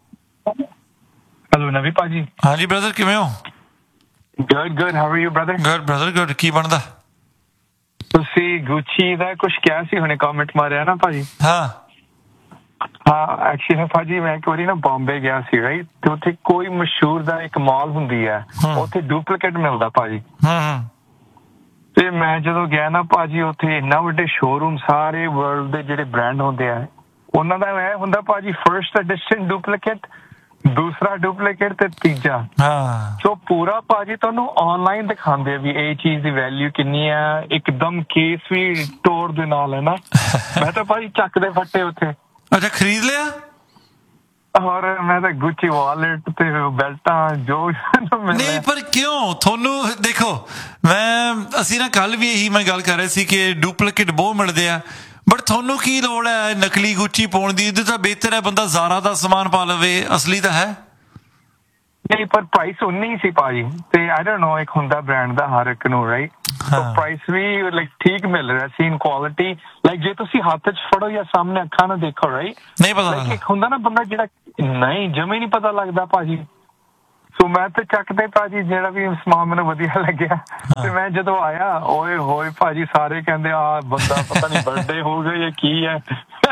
hello ਨਵੀ ਭਾਜੀ। ਹਾਂਜੀ ਬ੍ਰਦਰ, ਕਿਵੇਂ ਹੋ? Good good, how are you brother? Good brother good. ਕੀ ਬਣਦਾ? ਤੁਸੀਂ ਗੁੱਚੀ ਦਾ ਕੁਝ ਕਿਹਾ ਸੀ ਹੁਣੇ, ਕਮੈਂਟ ਮਾਰਿਆ ਨਾ ਭਾਜੀ। ਹਾਂ ਹਾਂ, ਐਕਚੁਅਲੀ ਭਾਜੀ ਮੈਂ ਇੱਕ ਵਾਰੀ ਨਾ ਬੰਬੇ ਗਿਆ ਸੀ, ਰਾਈਟ, ਤੇ ਉੱਥੇ ਕੋਈ ਮਸ਼ਹੂਰ ਦਾ ਇੱਕ ਮਾਲ ਹੁੰਦੀ ਹੈ, ਉੱਥੇ ਡੁਪਲੀਕੇਟ ਮਿਲਦਾ ਭਾਜੀ। ਹੂੰ ਤੇ ਮੈਂ ਜਦੋਂ ਗਿਆ ਨਾ ਭਾਜੀ, ਉੱਥੇ ਇੰਨਾ ਵੱਡੇ ਸ਼ੋਰੂਮ, ਸਾਰੇ ਵਰਲਡ ਦੇ ਜਿਹੜੇ ਬ੍ਰਾਂਡ ਹੁੰਦੇ ਆ, ਉਹਨਾਂ ਦਾ ਇਹ ਹੁੰਦਾ ਭਾਜੀ, ਫਰਸਟ ਐਡੀਸ਼ਨ ਡੁਪਲੀਕੇਟ, ਦੂਸਰਾ ਡੁਪਲੀਕੇਟ ਤੇ ਤੀਜਾ। ਹਾਂ ਸੋ ਪੂਰਾ ਭਾਜੀ ਤੁਹਾਨੂੰ ਆਨਲਾਈਨ ਦਿਖਾਉਂਦੇ ਵੀ ਇਹ ਚੀਜ਼ ਦੀ ਵੈਲਿਊ ਕਿੰਨੀ ਆ, ਇੱਕਦਮ ਕੇਸ ਵੀ ਟੋਰ ਦੇ ਨਾਲ ਹੈ ਨਾ। ਮੈਂ ਤਾਂ ਭਾਜੀ ਚੱਕ ਦੇ ਫੱਟੇ ਉੱਥੇ। ਅੱਛਾ, ਖਰੀਦ ਲਿਆ? ਔਰ ਮੈਂ ਤਾਂ ਗੁੱਚੀ ਵਾਲਟ ਤੇ ਬੈਲਟਾਂ ਜੋ ਨਹੀਂ, ਪਰ ਕਿਉਂ? ਤੁਹਾਨੂੰ ਦੇਖੋ, ਮੈਂ ਅਸੀਂ ਨਾ ਕੱਲ ਵੀ ਇਹੀ ਮੈਂ ਗੱਲ ਕਰ ਰਹੇ ਸੀ ਕਿ ਡੁਪਲੀਕੇਟ ਬਹੁਤ ਮਿਲਦੇ ਆ, ਬਟ ਤੁਹਾਨੂੰ ਕੀ ਲੋੜ ਹੈ ਨਕਲੀ ਗੁੱਚੀ ਪਾਉਣ ਦੀ? ਇਹਦੇ ਤਾਂ ਬਿਹਤਰ ਹੈ ਬੰਦਾ ਜ਼ਾਰਾ ਦਾ ਸਮਾਨ ਪਾ ਲਵੇ, ਅਸਲੀ ਤਾਂ ਹੈ। ਨਹੀਂ, ਪਰ ਪ੍ਰਾਈਸ ਉਨੀ ਸੀ ਭਾਜੀ, ਤੇ ਆਈ ਡੋਨਟ ਨੋ, ਇੱਕ ਹੁੰਦਾ ਬ੍ਰਾਂਡ ਦਾ ਹਰ ਇੱਕ ਨੂੰ, ਰਾਈਟ, ਸੋ ਪ੍ਰਾਈਸ ਵੀ ਲਾਈਕ ਠੀਕ ਮਿਲ ਰਿਹਾ ਸੀ ਇਨ ਕੁਆਲਿਟੀ। ਲਾਈਕ ਜੇ ਤੁਸੀਂ ਹੱਥ 'ਚ ਫੜੋ ਜਾਂ ਸਾਹਮਣੇ ਅੱਖਾਂ ਨਾਲ ਦੇਖੋ, ਰਾਈਟ, ਨਹੀਂ ਪਤਾ ਲੱਗਦਾ। ਇੱਕ ਹੁੰਦਾ ਨਾ ਬੰਦਾ ਜਿਹੜਾ ਨਹੀਂ ਜਮੇ ਨਹੀਂ ਪਤਾ ਲੱਗਦਾ ਭਾਜੀ। ਸੋ ਮੈਂ ਤੇ ਚੱਕਦੇ ਭਾਜੀ ਜਿਹੜਾ ਵੀ ਸਮਾਨ ਮੈਨੂੰ ਵਧੀਆ ਲੱਗਿਆ, ਤੇ ਮੈਂ ਜਦੋਂ ਆਇਆ, ਓਏ ਹੋਏ ਭਾਜੀ, ਸਾਰੇ ਕਹਿੰਦੇ ਆ ਬੰਦਾ ਪਤਾ ਨਹੀਂ ਬਰਥਡੇ ਹੋ ਗਿਆ ਜਾਂ ਕੀ ਹੈ।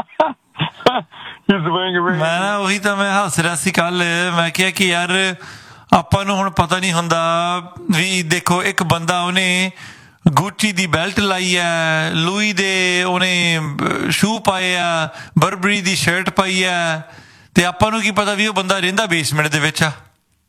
ਮੈਂ ਨਾ ਉਹੀ ਤਾਂ ਮੈਂ ਹੱਸ ਰਿਹਾ ਸੀ ਕੱਲ, ਮੈਂ ਕਿਹਾ ਕਿ ਯਾਰ ਆਪਾਂ ਨੂੰ ਹੁਣ ਪਤਾ ਨਹੀਂ ਹੁੰਦਾ ਵੀ, ਦੇਖੋ ਇੱਕ ਬੰਦਾ ਉਹਨੇ ਗੁੱਚੀ ਦੀ ਬੈਲਟ ਲਾਈ ਹੈ, ਲੂਈ ਦੇ ਉਹਨੇ ਸ਼ੂ ਪਾਏ ਆ, ਬਰਬਰੀ ਦੀ ਸ਼ਰਟ ਪਾਈ ਹੈ, ਤੇ ਆਪਾਂ ਨੂੰ ਕੀ ਪਤਾ ਵੀ ਉਹ ਬੰਦਾ ਰਹਿੰਦਾ ਬੇਸਮੈਂਟ ਦੇ ਵਿੱਚ ਆ,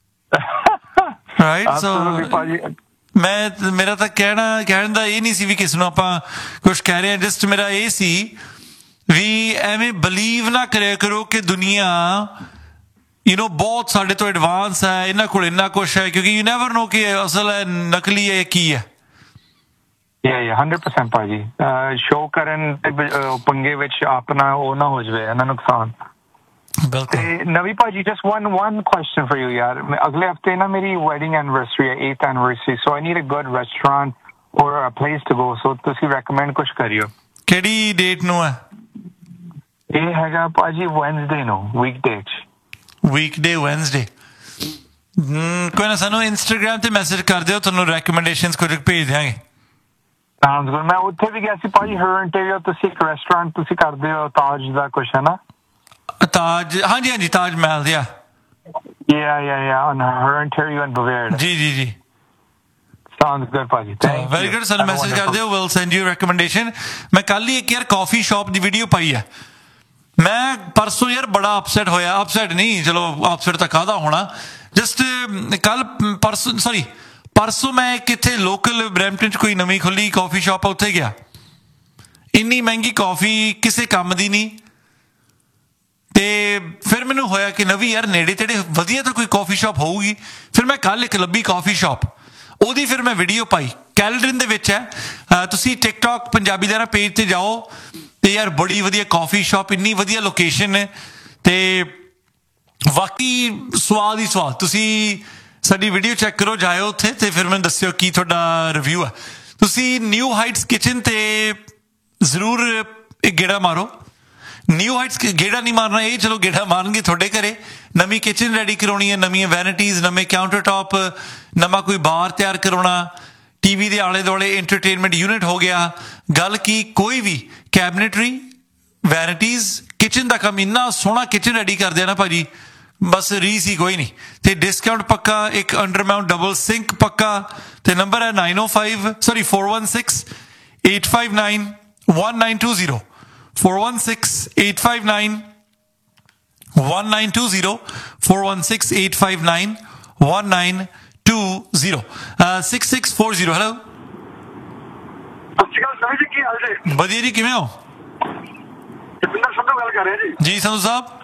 ਰਾਈਟ। ਸੋ ਮੈਂ ਮੇਰਾ ਤਾਂ ਕਹਿਣਾ ਕਹਿਣ ਦਾ ਇਹ ਨਹੀਂ ਸੀ ਵੀ ਕਿਸ ਨੂੰ ਆਪਾਂ ਕੁਛ ਕਹਿ ਰਹੇ ਹਾਂ, ਜਸਟ ਮੇਰਾ ਇਹ ਸੀ ਵੀ ਐਵੇਂ ਬਲੀਵ ਨਾ ਕਰਿਆ ਕਰੋ ਕਿ ਦੁਨੀਆ ਯੂ ਨੋ ਬਹੁਤ ਸਾਡੇ ਤੋਂ ਐਡਵਾਂਸ ਹੈ, ਇਹਨਾਂ ਕੋਲ ਇੰਨਾ ਕੁਛ ਹੈ, ਕਿਉਂਕਿ ਯੂ ਨੈਵਰ ਨੋ ਕਿ ਅਸਲ ਹੈ ਨਕਲੀ ਹੈ ਕੀ ਹੈ। ਹੰਡਰਡ ਪਰਸੈਂਟ ਭਾਜੀ, ਸ਼ੋਅ ਕਰਨ ਪੰਗੇ ਵਿੱਚ ਆਪਣਾ ਉਹ ਨਾ ਹੋ ਜਾਵੇ, ਇਹਨਾਂ ਨੁਕਸਾਨ। ਤੇ ਨਵੀਂ ਭਾਜੀ, just one one question for you ਯਾਰ, ਅਗਲੇ ਹਫਤੇ ਨਾ ਮੇਰੀ ਵੈਡਿੰਗ ਐਨੀਵਰਸਰੀ ਹੈ, ਏਥ anniversary, so I need a good restaurant ਔਰ ਅ ਪਲੇਸ ਟੂ ਗੋ, ਸੋ ਤੁਸੀਂ ਰეკਮੈਂਡ ਕੁਛ ਕਰਿਓ। ਕਿਹੜੀ ਡੇਟ ਨੂੰ ਹੈ ਇਹ? ਹੈਗਾ ਭਾਜੀ ਵੈਨਸਡੇ ਨੂੰ, ਵੀਕਡੇ ਚ। Weekday Wednesday? ਕੋਈ ਨਾ, ਸਾਨੂੰ ਇੰਸਟਾਗ੍ਰਾਮ ਤੇ ਮੈਸੇਜ ਕਰ ਦਿਓ, ਤੁਹਾਨੂੰ ਰੈਕਮੈਂਡੇਸ਼ਨਸ ਕੁਝ ਭੇਜ ਦਿਆਂਗੇ। ਮੈਂ ਉੱਥੇ ਵੀ ਗਿਆ ਸੀ ਭਾਜੀ, ਹਰ ਇੰਟਰਵਿਊ ਤੁਸੀਂ ਇੱਕ ਰੈਸਟੋਰੈਂਟ ਤੁਸੀਂ ਕਰਦੇ ਹੋ, ਤਾਜ ਦਾ ਕੁਛ ਹੈ ਨਾ? ਤਾਜ, ਹਾਂਜੀ ਹਾਂਜੀ, ਤਾਜ ਮਹਿਲ ਦਿਆ। Yeah, yeah, yeah. On her interview in Bavaria. ਜੀ ਜੀ ਜੀ। Sounds good, ਭਾਜੀ। Thank you. Very good. ਸਾਨੂੰ ਮੈਸੇਜ ਕਰ ਦਿਓ, we'll send you recommendation. ਮੈਂ ਕੱਲ ਹੀ ਇੱਕ ਯਾਰ ਕਾਫੀ ਸ਼ਾਪ ਦੀ ਵੀਡੀਓ ਪਾਈ ਹੈ। ਮੈਂ ਪਰਸੋਂ ਯਾਰ ਬੜਾ ਅਪਸੈਟ ਹੋਇਆ, ਅਪਸੈਟ ਨਹੀਂ, ਚਲੋ ਅਪਸੈਟ ਤਾਂ ਕਾਹਦਾ ਹੋਣਾ, ਜਸਟ ਕੱਲ ਪਰਸੋਂ ਸੌਰੀ ਪਰਸੋਂ ਮੈਂ ਇੱਕ ਇੱਥੇ ਲੋਕਲ ਬਰੈਂਪਟਨ 'ਚ ਕੋਈ ਨਵੀਂ ਖੁੱਲੀ ਕਾਫੀ ਸ਼ਾਪ ਆ, ਉੱਥੇ ਗਿਆ। ਇੰਨੀ ਮਹਿੰਗੀ ਕਾਫੀ ਕਿਸੇ ਕੰਮ ਦੀ ਨਹੀਂ, ਤੇ ਫਿਰ ਮੈਨੂੰ ਹੋਇਆ ਕਿ ਨਵੀਂ ਯਾਰ ਨੇੜੇ ਤੇੜੇ ਵਧੀਆ ਤਾਂ ਕੋਈ ਕਾਫੀ ਸ਼ਾਪ ਹੋਊਗੀ। ਫਿਰ ਮੈਂ ਕੱਲ ਇੱਕ ਲੱਭੀ ਕਾਫੀ ਸ਼ਾਪ, ਉਹਦੀ ਫਿਰ ਮੈਂ ਵੀਡੀਓ ਪਾਈ। ਕੈਲਡਰਨ ਦੇ ਵਿੱਚ ਹੈ, ਤੁਸੀਂ ਟਿਕਟੋਕ ਪੰਜਾਬੀ ਦਾ ਨਾ ਪੇਜ ਤੇ ਜਾਓ, ਤੇ ਯਾਰ ਬੜੀ ਵਧੀਆ ਕਾਫੀ ਸ਼ਾਪ, ਇੰਨੀ ਵਧੀਆ ਲੋਕੇਸ਼ਨ ਹੈ, ਤੇ ਬਾਕੀ ਸਵਾਦ ਹੀ ਸਵਾਦ। ਤੁਸੀਂ ਸਾਡੀ ਵੀਡੀਓ ਚੈੱਕ ਕਰੋ, ਜਾਇਓ ਉੱਥੇ, ਤੇ ਫਿਰ ਮੈਨੂੰ ਦੱਸਿਓ ਕੀ ਤੁਹਾਡਾ ਰਿਵਿਊ ਹੈ। ਤੁਸੀਂ ਨਿਊ ਹਾਈਟਸ ਕਿਚਨ ਤੇ ਜ਼ਰੂਰ ਇੱਕ ਗੇੜਾ ਮਾਰੋ। ਨਿਊ ਹਾਈਟਸ ਗੇੜਾ ਨਹੀਂ ਮਾਰਨਾ, ਇਹ ਚਲੋ ਗੇੜਾ ਮਾਰਨਗੇ ਤੁਹਾਡੇ ਘਰੇ। ਨਵੀਂ ਕਿਚਨ ਰੈਡੀ ਕਰਾਉਣੀ ਹੈ, ਨਵੀਆਂ ਵੈਨਿਟੀਜ਼, ਨਵੇਂ ਕਾਊਂਟਰ ਟਾਪ, ਨਵਾਂ ਕੋਈ ਬਾਰ ਤਿਆਰ ਕਰਾਉਣਾ, ਟੀਵੀ ਦੇ ਆਲੇ ਦੁਆਲੇ ਇੰਟਰਟੇਨਮੈਂਟ ਯੂਨਿਟ ਹੋ ਗਿਆ। ਗੱਲ ਕੀ ਕੋਈ ਵੀ ਕੈਬਨਿਟਰੀ, ਵੈਨਿਟੀਜ਼, ਕਿਚਨ ਦਾ ਕੰਮ ਇੰਨਾ ਸੋਹਣਾ ਕਿਚਨ ਰੈਡੀ ਕਰਦੇ ਆ ਨਾ ਭਾਜੀ, ਬਸ ਰੀਸ ਹੀ ਕੋਈ ਨਹੀਂ। ਤੇ ਡਿਸਕਾਊਂਟ ਪੱਕਾ, ਇੱਕ ਅੰਡਰ ਮਾਊਂਟ ਡਬਲ ਸਿੰਕ ਪੱਕਾ। ਤੇ ਨੰਬਰ ਹੈ ਨਾਈਨ ਓ five sorry four one six eight five nine one nine two zero four one six eight five nine one nine two zero four one six eight five nine one nine two zero uh six six four zero hello ਸਤਿ ਸ਼੍ਰੀ ਅਕਾਲ ਜੀ, ਕੀ ਹਾਲ ਜੀ? ਵਧੀਆ ਜੀ, ਕਿਵੇਂ ਹੋ? ਜਤਿੰਦਰ ਸੰਧੂ ਗੱਲ ਕਰ ਰਿਹਾ ਜੀ। ਜੀ ਸੰਧੂ ਸਾਹਿਬ।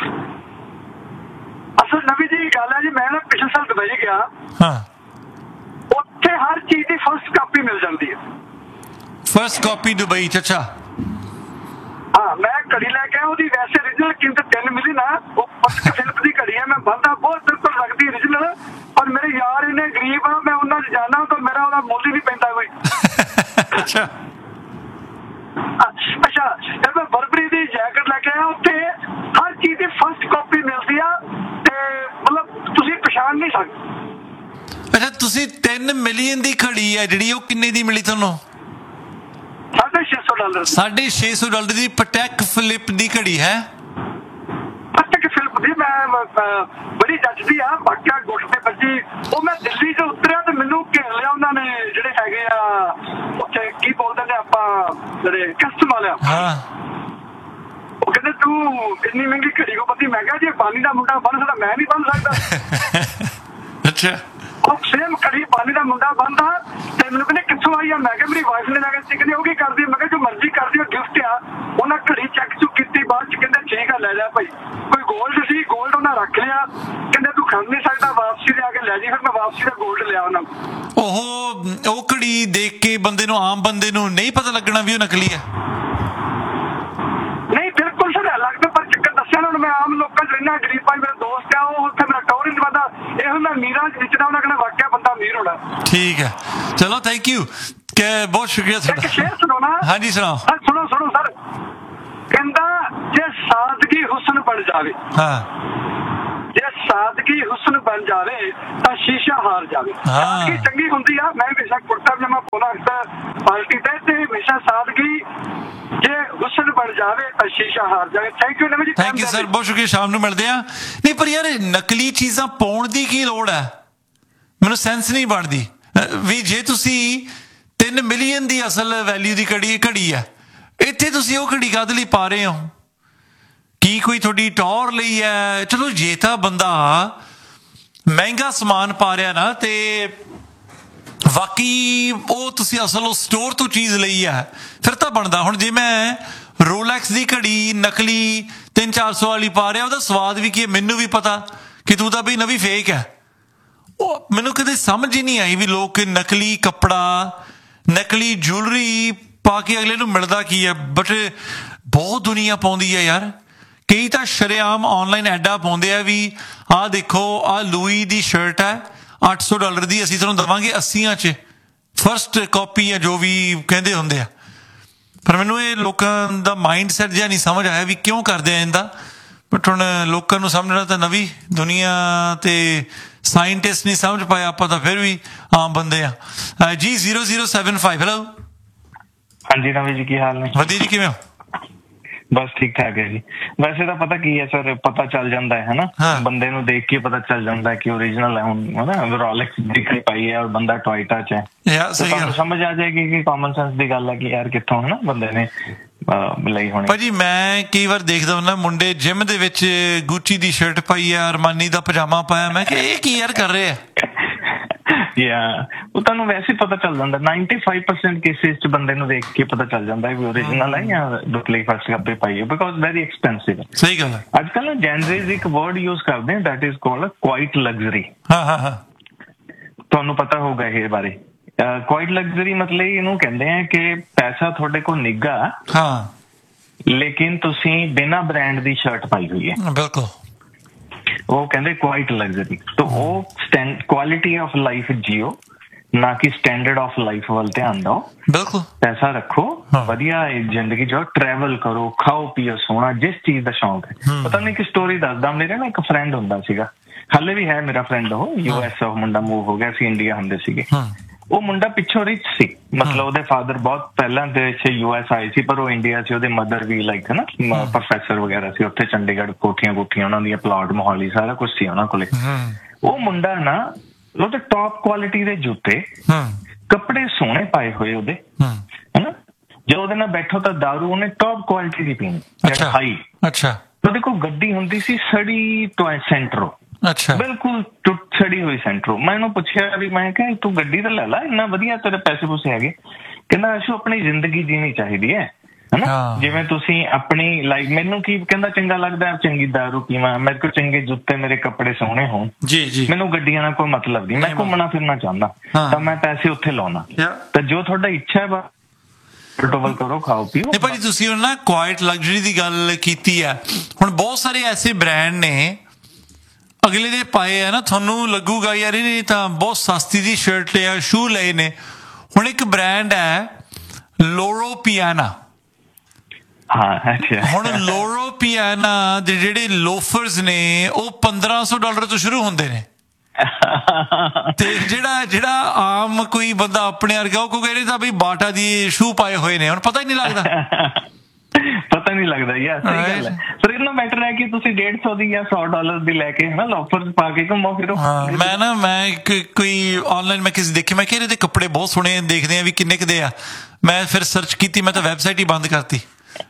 ਅਸਲ ਨਵੀਂ ਜੀ ਗੱਲ ਹੈ ਜੀ, ਮੈਂ ਨਾ ਪਿਛਲੇ ਸਾਲ ਦੁਬਈ ਗਿਆ। ਹਾਂ, ਉੱਥੇ ਹਰ ਚੀਜ਼ ਦੀ ਫਸਟ ਕਾਪੀ ਮਿਲ ਜਾਂਦੀ ਹੈ। ਫਸਟ ਕਾਪੀ ਦੁਬਈ ਚ? ਅੱਛਾ। ਹਾਂ, ਮੈਂ ਘੜੀ ਲੈ ਕੇ ਆਇਆ, ਉਹਦੀ ਵੈਸੇ ਓਰੀਜਨਲ ਕੀਮਤ ਤਿੰਨ ਮਿਲੀ ਨਾ, ਉਹ ਪੱਕ ਫਿਲਪ ਦੀ ਘੜੀ ਹੈ। ਮੈਂ ਬੰਦਾ ਬਹੁਤ ਬਿਲਕੁਲ ਲੱਗਦੀ ਓਰੀਜਨਲ, ਪਰ ਮੇਰੇ ਯਾਰ ਇੰਨੇ ਗਰੀਬ ਆ, ਮੈਂ ਉਹਨਾਂ ਚ ਜਾਣਾ ਤਾਂ ਮੇਰਾ ਉਹਦਾ ਮੁੱਲ ਹੀ ਨਹੀਂ ਪੈਂਦਾ ਕੋਈ। ਅੱਛਾ ਅੱਛਾ, ਫਿਰ ਮੈਂ ਬਰਬਰੀ ਦੀ ਜੈਕਟ ਲੈ ਕੇ ਆਇਆ, ਉੱਥੇ ਹਰ ਚੀਜ਼ ਦੀ ਫਸਟ ਕਾਪੀ ਮਿਲਦੀ ਆ, ਤੇ ਮਤਲਬ ਤੁਸੀਂ ਪਛਾਣ ਨਹੀਂ ਸਕਦੇ। ਅੱਛਾ, ਤੁਸੀਂ ਤਿੰਨ ਮਿਲੀਅਨ ਦੀ ਘੜੀ ਹੈ ਜਿਹੜੀ, ਉਹ ਕਿੰਨੇ ਦੀ ਮਿਲੀ ਤੁਹਾਨੂੰ? ਸਾਢੇ ਛੇ ਸੌ ਡਾਲਰ ਸਾਢੇ ਛੇ ਸੌ ਡਾਲਰ ਦੀ ਪਟੈਕ ਫਿਲਿਪ ਦੀ ਘੜੀ ਹੈ। ਪਟੈਕ ਫਿਲਿਪ ਦੀ ਮੈਂ ਬੜੀ ਜੱਜਦੀ ਆ, ਬਾਕਿਆ ਗੁੱਟ ਤੇ ਬੱਜੀ। ਉਹ ਮੈਂ ਦਿੱਲੀ ਚ ਉਤਰਿਆ ਤੇ ਮੈਨੂੰ ਘੇਰ ਲਿਆ ਉਹਨਾਂ ਨੇ, ਜਿਹੜੇ ਹੈਗੇ ਆ ਉੱਥੇ ਕੀ ਬੋਲਦੇ ਨੇ ਆਪਾਂ, ਜਿਹੜੇ ਕਸਟਮ ਵਾਲੇ। ਹਾਂ, ਉਹ ਕਹਿੰਦੇ ਤੂੰ ਇੰਨੀ ਮਹਿੰਗੀ ਘੜੀ ਕੋ ਪਤੀ? ਮੈਂ ਕਿਹਾ ਜੇ ਪਾਣੀ ਦਾ ਮੁੰਡਾ ਬਣ ਸਕਦਾ, ਮੈਂ ਨਹੀਂ ਬਣ ਸਕਦਾ। ਅੱਛਾ। ਉਹ ਸੇਮ ਘੜੀ ਪਾਣੀ ਦਾ ਮੁੰਡਾ ਬਣਦਾ, ਤੇ ਮੈਨੂੰ ਕਹਿੰਦੇ ਕਿੱਥੋਂ ਆਈ ਆ? ਮੈਂ ਕਿਹਾ ਮੇਰੀ ਵਾਈਫ ਨੇ ਲੈ ਕੇ ਕਹਿੰਦੇ ਉਹ ਕੀ ਕਰਦੀ? ਮੈਂ ਕਿਹਾ ਜੋ ਮਰਜ਼ੀ ਕਰਦੀ, ਉਹ ਗਿਫਟ ਆ। ਉਹਨਾਂ ਘੜੀ ਚੈੱਕ ਚੁੱਕ ਕੀਤੀ, ਬਾਅਦ ਚ ਕਹਿੰਦੇ ਠੀਕ ਆ ਲੈ ਜਾ ਭਾਈ। ਕੋਈ ਗੋਲਡ ਸੀ, ਗੋਲਡ ਉਹਨਾਂ ਰੱਖ ਲਿਆ, ਕਹਿੰਦੇ ਤੂੰ ਖੜ ਨਹੀਂ ਸਕਦਾ, ਵਾਪਸੀ ਦੇ ਆ ਕੇ ਲੈ ਜੀ। ਫਿਰ ਮੈਂ ਵਾਪਸੀ ਦਾ ਗੋਲਡ ਲਿਆ ਉਹਨਾਂ ਨੂੰ। ਉਹ ਉਹ ਘੜੀ ਦੇਖ ਕੇ ਬੰਦੇ ਨੂੰ, ਆਮ ਬੰਦੇ ਨੂੰ ਨਹੀਂ ਪਤਾ ਲੱਗਣਾ ਵੀ ਉਹ ਨਕਲੀ ਹੈ? ਨਹੀਂ, ਬਿਲਕੁਲ ਸਰ ਲੱਗਦਾ, ਪਰ ਚੱਕਰ ਦੱਸਿਆ ਨਾ, ਮੈਂ ਆਮ ਲੋਕਾਂ ਚ ਰਹਿਣਾ, ਗਰੀਬ ਭਾਈ ਮੇਰਾ ਦੋਸਤ ਆ, ਉਹ ਉੱਥੇ ਮੇਰਾ ਟੌਰ ਨਹੀਂ ਬੰਦਾ, ਇਹੋ ਮੈਂ ਅਮੀਰਾਂ ਚ ਵਿਚਦਾ, ਉਹਨਾਂ ਕਹਿੰਦਾ ਵਾਕਿਆ ਬੰਦਾ ਅਮੀਰ ਹੋਣਾ। ਠੀਕ ਹੈ, ਚਲੋ ਥੈਂਕ ਯੂ, ਬਹੁਤ ਸ਼ੁਕਰੀਆ ਤੁਹਾਡਾ। ਇੱਕ ਸ਼ੇਰ ਸੁਣੋ ਨਾ। ਹਾਂਜੀ ਸੁਣਾਓ। ਸੁਣੋ ਸੁਣੋ ਸਰ, ਕਹਿੰਦਾ ਜੇ ਸਾਦਗੀ ਹੁਸਨ ਬਣ ਜਾਵੇ, ਹਾਂ, ਜੇ ਸਾਦਗੀ ਹੁਸਨ ਬਣ ਜਾਵੇ ਤਾਂ ਸ਼ੀਸ਼ਾ ਹਾਰ ਜਾਵੇ। ਸਾਦਗੀ ਚੰਗੀ ਹੁੰਦੀ ਆ, ਮੈਂ ਹਮੇਸ਼ਾ ਕੁੜਤਾ ਪਜਾਮਾ ਪਾਉਣਾ ਅਕਸਰ ਪਾਰਟੀ ਤੇ, ਤੇ ਹਮੇਸ਼ਾ ਸਾਦਗੀ ਜੇ ਹੁਸਨ ਬਣ ਜਾਵੇ ਤਾਂ ਸ਼ੀਸ਼ਾ ਹਾਰ ਜਾਵੇ। ਥੈਂਕ ਯੂ ਨਵੀਂ ਜੀ, ਥੈਂਕ ਯੂ ਸਰ, ਬਹੁਤ ਸ਼ੁਕਰੀਆ, ਸ਼ਾਮ ਨੂੰ ਮਿਲਦੇ ਆ। ਨਹੀਂ ਪਰ ਯਾਰ ਨਕਲੀ ਚੀਜ਼ਾਂ ਪਾਉਣ ਦੀ ਕੀ ਲੋੜ ਹੈ? ਮੈਨੂੰ ਸੈਂਸ ਨਹੀਂ ਬਣਦੀ ਵੀ ਜੇ ਤੁਸੀਂ ਤਿੰਨ ਮਿਲੀਅਨ ਦੀ ਅਸਲ ਵੈਲਿਊ ਦੀ ਘੜੀ ਘੜੀ ਹੈ, ਇੱਥੇ ਤੁਸੀਂ ਉਹ ਘੜੀ ਕਾਹਦੇ ਲਈ ਪਾ ਰਹੇ ਹੋ? ਕੀ ਕੋਈ ਤੁਹਾਡੀ ਟੌਰ ਲਈ ਹੈ? ਚਲੋ ਜੇ ਤਾਂ ਬੰਦਾ ਮਹਿੰਗਾ ਸਮਾਨ ਪਾ ਰਿਹਾ ਨਾ, ਤੇ ਬਾਕੀ ਉਹ ਤੁਸੀਂ ਅਸਲ ਉਹ ਸਟੋਰ ਤੋਂ ਚੀਜ਼ ਲਈ ਹੈ, ਫਿਰ ਤਾਂ ਬਣਦਾ। ਹੁਣ ਜੇ ਮੈਂ ਰੋਲੈਕਸ ਦੀ ਘੜੀ ਨਕਲੀ ਤਿੰਨ ਚਾਰ ਸੌ ਵਾਲੀ ਪਾ ਰਿਹਾ, ਉਹਦਾ ਸਵਾਦ ਵੀ ਕੀ ਹੈ ਮੈਨੂੰ ਵੀ ਪਤਾ ਕਿ ਤੂੰ ਤਾਂ ਬਈ ਨਵੀਂ ਫੇਕ ਹੈ। ਉਹ ਮੈਨੂੰ ਕਦੇ ਸਮਝ ਹੀ ਨਹੀਂ ਆਈ ਵੀ ਲੋਕ ਨਕਲੀ ਕੱਪੜਾ, ਨਕਲੀ ਜੁਐਲਰੀ ਪਾ ਕੇ ਅਗਲੇ ਨੂੰ ਮਿਲਦਾ ਕੀ ਹੈ। ਬਟ ਬਹੁਤ ਦੁਨੀਆ ਪਾਉਂਦੀ ਹੈ ਯਾਰ। ਕਈ ਤਾਂ ਸ਼ਰੇਆਮ ਆਨਲਾਈਨ ਐਡਾਂ ਪਾਉਂਦੇ ਆ ਵੀ ਆਹ ਦੇਖੋ, ਆਹ ਲੂਈ ਦੀ ਸ਼ਰਟ ਹੈ ਅੱਠ ਸੌ ਡਾਲਰ ਦੀ, ਅਸੀਂ ਤੁਹਾਨੂੰ ਦੇਵਾਂਗੇ ਅੱਸੀਆਂ 'ਚ, ਫਸਟ ਕਾਪੀ ਹੈ, ਜੋ ਵੀ ਕਹਿੰਦੇ ਹੁੰਦੇ ਆ। ਪਰ ਮੈਨੂੰ ਇਹ ਲੋਕਾਂ ਦਾ ਮਾਈਂਡ ਸੈਟ ਜਿਹਾ ਨਹੀਂ ਸਮਝ ਆਇਆ ਵੀ ਕਿਉਂ ਕਰਦੇ ਆ ਇਹਦਾ। ਬਟ ਹੁਣ ਲੋਕਾਂ ਨੂੰ ਸਮਝਣਾ ਤਾਂ ਨਵੀਂ ਦੁਨੀਆ ਤੇ ਸਾਇੰਟਿਸਟ ਨਹੀਂ ਸਮਝ ਪਾਇਆ, ਆਪਾਂ ਤਾਂ ਫਿਰ ਵੀ ਆਮ ਬੰਦੇ ਆ। ਜੀ zero zero seven five hello. ਹਾਂਜੀ ਨਵੀਂ ਜੀ, ਕੀ ਹਾਲ ਨੇ? ਵਧੀਆ ਜੀ, ਕਿਵੇਂ ਹੋ? ਬਸ ਠੀਕ ਠਾਕ ਹੈ ਜੀ। ਵੈਸੇ ਤਾਂ ਪਤਾ ਕੀ ਹੈ ਸਰ, ਪਤਾ ਚੱਲ ਜਾਂਦਾ ਹੈ ਨਾ, ਬੰਦੇ ਨੂੰ ਦੇਖ ਕੇ ਪਤਾ ਚੱਲ ਜਾਂਦਾ ਕਿ ਓਰੀਜਨਲ ਹੈ। ਹੁਣ ਹਨਾ ਰੋਲੈਕਸ ਦਿਖੀ ਪਾਈ ਹੈ ਔਰ ਬੰਦਾ ਟੋਇਟਾ ਚ ਹੈ, ਤੁਹਾਨੂੰ ਸਮਝ ਆ ਜਾਏਗੀ ਕਿ ਕਾਮਨ ਸੈਂਸ ਦੀ ਗੱਲ ਹੈ ਕਿ ਯਾਰ ਕਿੱਥੋਂ ਹਨਾ ਬੰਦੇ ਨੇ ਲਈ ਹੋਣੀ। ਭਾਜੀ ਮੈਂ ਕਈ ਵਾਰ ਦੇਖਦਾ ਹੁੰਦਾ ਮੁੰਡੇ ਜਿਮ ਦੇ ਵਿੱਚ ਗੁੱਚੀ ਦੀ ਸ਼ਰਟ ਪਾਈ ਹੈ, ਅਰਮਾਨੀ ਦਾ ਪਜਾਮਾ ਪਾਇਆ, ਮੈਂ ਕਿਹਾ ਇਹ ਕੀ ਯਾਰ ਕਰ ਰਹੇ ਆ। ਯਾ ਉਹ ਤੁਹਾਨੂੰ ਵੈਸੇ ਪਤਾ ਚੱਲ ਜਾਂਦਾ। ਨਾਈਨਟੀ ਫਾਈਵ ਪਰਸੈਂਟ ਕੇਸਿਸ ਚ ਬੰਦੇ ਨੂੰ ਦੇਖ ਕੇ ਪਤਾ ਚੱਲ ਜਾਂਦਾ ਵੀ ਓਰੀਜਨਲ ਹੈ ਜਾਂ ਡੁਪਲੀਕੇਟ ਫਸਟ ਕਾਪੀ ਪਾਈ ਹੈ, ਬਿਕੋਜ਼ ਵੈਰੀ ਐਕਸਪੈਂਸਿਵ। ਸਹੀ ਗੱਲ ਹੈ। ਅੱਜ ਕੱਲ੍ਹ ਜੈਨਜ਼ੀਜ਼ ਇੱਕ ਵਰਡ ਯੂਜ਼ ਕਰਦੇ ਆ, that is called quite luxury. ਹਾਂ ਹਾਂ ਹਾਂ, ਤੁਹਾਨੂੰ ਪਤਾ ਹੋਊਗਾ ਇਹ ਬਾਰੇ। ਕੁਆਇਟ ਲਗਜ਼ਰੀ ਮਤਲਬ ਇਹਨੂੰ ਕਹਿੰਦੇ ਆ ਕਿ ਪੈਸਾ ਤੁਹਾਡੇ ਕੋਲ ਨਿੱਘਾ, ਹਾਂ, ਲੇਕਿਨ ਤੁਸੀਂ ਬਿਨਾਂ ਬ੍ਰਾਂਡ ਦੀ ਸ਼ਰਟ ਪਾਈ ਹੋਈ ਹੈ। ਬਿਲਕੁਲ, ਉਹ ਕਹਿੰਦੇ ਕੁਆਇਟ ਲਗਜ਼ਰੀ। ਤਾਂ ਉਹ ਕੁਆਲਿਟੀ ਆਫ ਲਾਈਫ ਜੀਓ ਨਾ ਕਿ ਸਟੈਂਡਰਡ ਆਫ ਲਾਈਫ ਵੱਲ ਧਿਆਨ ਦਿਓ। ਬਿਲਕੁਲ ਪੈਸਾ ਰੱਖੋ, ਵਧੀਆ ਜ਼ਿੰਦਗੀ ਜੋ ਟਰੈਵਲ ਕਰੋ, ਖਾਓ ਪੀਓ, ਸੋਣਾ, ਜਿਸ ਚੀਜ਼ ਦਾ ਸ਼ੌਂਕ ਹੈ। ਪਤਾ ਨਹੀਂ ਕਿ ਸਟੋਰੀ ਦੱਸਦਾ, ਮੇਰੇ ਨਾ ਇੱਕ ਫਰੈਂਡ ਹੁੰਦਾ ਸੀਗਾ, ਹਾਲੇ ਵੀ ਹੈ ਮੇਰਾ ਫਰੈਂਡ, ਉਹ ਯੂ ਐਸ ਉਹ ਮੁੰਡਾ ਮੂਵ ਹੋ ਗਿਆ ਸੀ, ਇੰਡੀਆ ਹੁੰਦੇ ਸੀਗੇ। ਉਹ ਮੁੰਡਾ ਪਿੱਛੋਂ ਰਿਚ ਸੀ, ਮਤਲਬ ਉਹਦੇ ਫਾਦਰ ਬਹੁਤ ਪਹਿਲਾਂ ਦੇ ਯੂ ਐਸ ਆਏ ਸੀ, ਪਰ ਉਹ ਇੰਡੀਆ ਸੀ। ਉਹਦੇ ਮਦਰ ਵੀ ਲਾਈਕ ਨਾ ਪ੍ਰੋਫੈਸਰ ਵਗੈਰਾ ਸੀ ਉੱਥੇ, ਚੰਡੀਗੜ੍ਹ ਕੋਠੀਆਂ ਕੋਠੀਆਂ ਉਹਨਾਂ ਦੀਆਂ, ਪਲਾਟ ਮੋਹਾਲੀ ਸਾਰਾ ਕੁਛ ਸੀ ਉਹਨਾਂ ਕੋਲੇ। ਉਹ ਮੁੰਡਾ ਨਾ ਉਹਦੇ ਟੌਪ ਕੁਆਲਿਟੀ ਦੇ ਜੁੱਤੇ, ਕੱਪੜੇ ਸੋਹਣੇ ਪਾਏ ਹੋਏ ਉਹਦੇ, ਹਨਾ, ਜੇ ਉਹਦੇ ਨਾਲ ਬੈਠੋ ਤਾਂ ਦਾਰੂ ਉਹਨੇ ਟੌਪ ਕੁਆਲਿਟੀ ਦੀ ਪੀਣੀ, ਹਾਈ। ਅੱਛਾ, ਉਹਦੇ ਕੋਲ ਗੱਡੀ ਹੁੰਦੀ ਸੀ ਸੜੀ ਟੋਏ ਸੈਂਟਰੋ, ਅੱਛਾ, ਬਿਲਕੁਲ ਟੁੱਟ ਛੜੀ ਹੋਈ ਸੈਂਟਰੋ। ਮੈਂ ਉਹਨੂੰ ਪੁੱਛਿਆ ਵੀ, ਮੈਂ ਕਿਹਾ ਤੂੰ ਗੱਡੀ ਤਾਂ ਲੈ ਲਾ, ਇੰਨਾ ਵਧੀਆ ਤੇਰੇ ਪੈਸੇ ਪੂਸੇ ਹੈਗੇ। ਕਹਿੰਦਾ ਅਸ਼ੂ ਆਪਣੀ ਜ਼ਿੰਦਗੀ ਜੀਣੀ ਚਾਹੀਦੀ ਹੈ, ਹਨਾ, ਜਿਵੇਂ ਤੁਸੀਂ ਆਪਣੀ ਲਾਈਫ। ਮੈਨੂੰ ਕੀ ਕਹਿੰਦਾ, ਚੰਗਾ ਲੱਗਦਾ ਚੰਗੀ ਦਾਰੂ ਪੀਵਾਂ, ਮੇਰੇ ਕੋਲ ਚੰਗੇ ਜੁੱਤੇ, ਮੇਰੇ ਕੱਪੜੇ ਸੋਹਣੇ ਹੋਣ, ਮੈਨੂੰ ਗੱਡੀਆਂ ਨਾਲ ਕੋਈ ਮਤਲਬ ਨਹੀਂ, ਮੈਂ ਘੁੰਮਣਾ ਫਿਰਨਾ ਚਾਹੁੰਦਾ ਤਾਂ ਮੈਂ ਪੈਸੇ ਉੱਥੇ ਲਾਉਣਾ। ਤਾਂ ਜੋ ਤੁਹਾਡਾ ਇੱਛਾ ਹੈ ਟਰੈਵਲ ਕਰੋ, ਖਾਓ ਪੀਓ। ਨਹੀਂ ਭਾਜੀ, ਤੁਸੀਂ ਨਾ ਕੁਆਇਟ ਲਗਜ਼ਰੀ ਦੀ ਗੱਲ ਕੀਤੀ ਆ। ਹੁਣ ਬਹੁਤ ਸਾਰੇ ਐਸੇ ਬ੍ਰਾਂਡ ਨੇ ਅਗਲੇ ਦੇ ਪਾਏ ਆ ਨਾ, ਤੁਹਾਨੂੰ ਲੱਗੂਗਾ ਯਾਰ ਇਹ ਤਾਂ ਬਹੁਤ ਸਸਤੀ ਦੀ ਸ਼ਰਟ ਜਾਂ ਸ਼ੂ ਲਏ ਨੇ। ਹੁਣ ਇੱਕ ਬ੍ਰਾਂਡ ਹੈ ਲੋਰੋ ਪਿਆਨਾ। ਹੁਣ ਲੋਰੋ ਪਿਆਨਾ ਦੇ ਜਿਹੜੇ ਲੋਫਰਸ ਨੇ ਉਹ ਪੰਦਰਾਂ ਸੌ ਡਾਲਰ ਤੋਂ ਸ਼ੁਰੂ ਹੁੰਦੇ ਨੇ, ਤੇ ਜਿਹੜਾ ਜਿਹੜਾ ਆਮ ਕੋਈ ਬੰਦਾ ਆਪਣੇ ਵਰਗਾ ਉਹ ਕਹੇ ਤਾਂ ਬਈ ਬਾਟਾ ਦੀ ਸ਼ੂ ਪਾਏ ਹੋਏ ਨੇ, ਹੁਣ ਪਤਾ ਹੀ ਨਹੀਂ ਲੱਗਦਾ। ਪਤਾ ਨਹੀਂ ਲੱਗਦਾ ਯਾਰ, ਸਹੀ ਗੱਲ ਹੈ। ਪਰ ਇਹਨਾਂ ਬੈਟਰ ਹੈ ਕਿ ਤੁਸੀਂ ਡੇਢ ਸੌ ਦੀ ਜਾਂ ਸੌ ਡਾਲਰ ਦੀ ਲੈ ਕੇ ਹਨਾ ਲੋਫਰ ਪਾ ਕੇ ਘੁੰਮੋ ਫਿਰੋ। ਮੈਂ ਨਾ ਮੈਂ ਕੋਈ ਆਨਲਾਈਨ ਮੈਂ ਕਿਸੇ ਦੇਖੇ, ਮੈਂ ਕਿਹਾ ਇਹਦੇ ਕੱਪੜੇ ਬਹੁਤ ਸੋਹਣੇ, ਦੇਖਦੇ ਆ ਵੀ ਕਿੰਨੇ ਕੁ ਦੇ ਆ। ਮੈਂ ਫਿਰ ਸਰਚ ਕੀਤੀ, ਮੈਂ ਤਾਂ ਵੈਬਸਾਈਟ ਹੀ ਬੰਦ ਕਰਤੀ।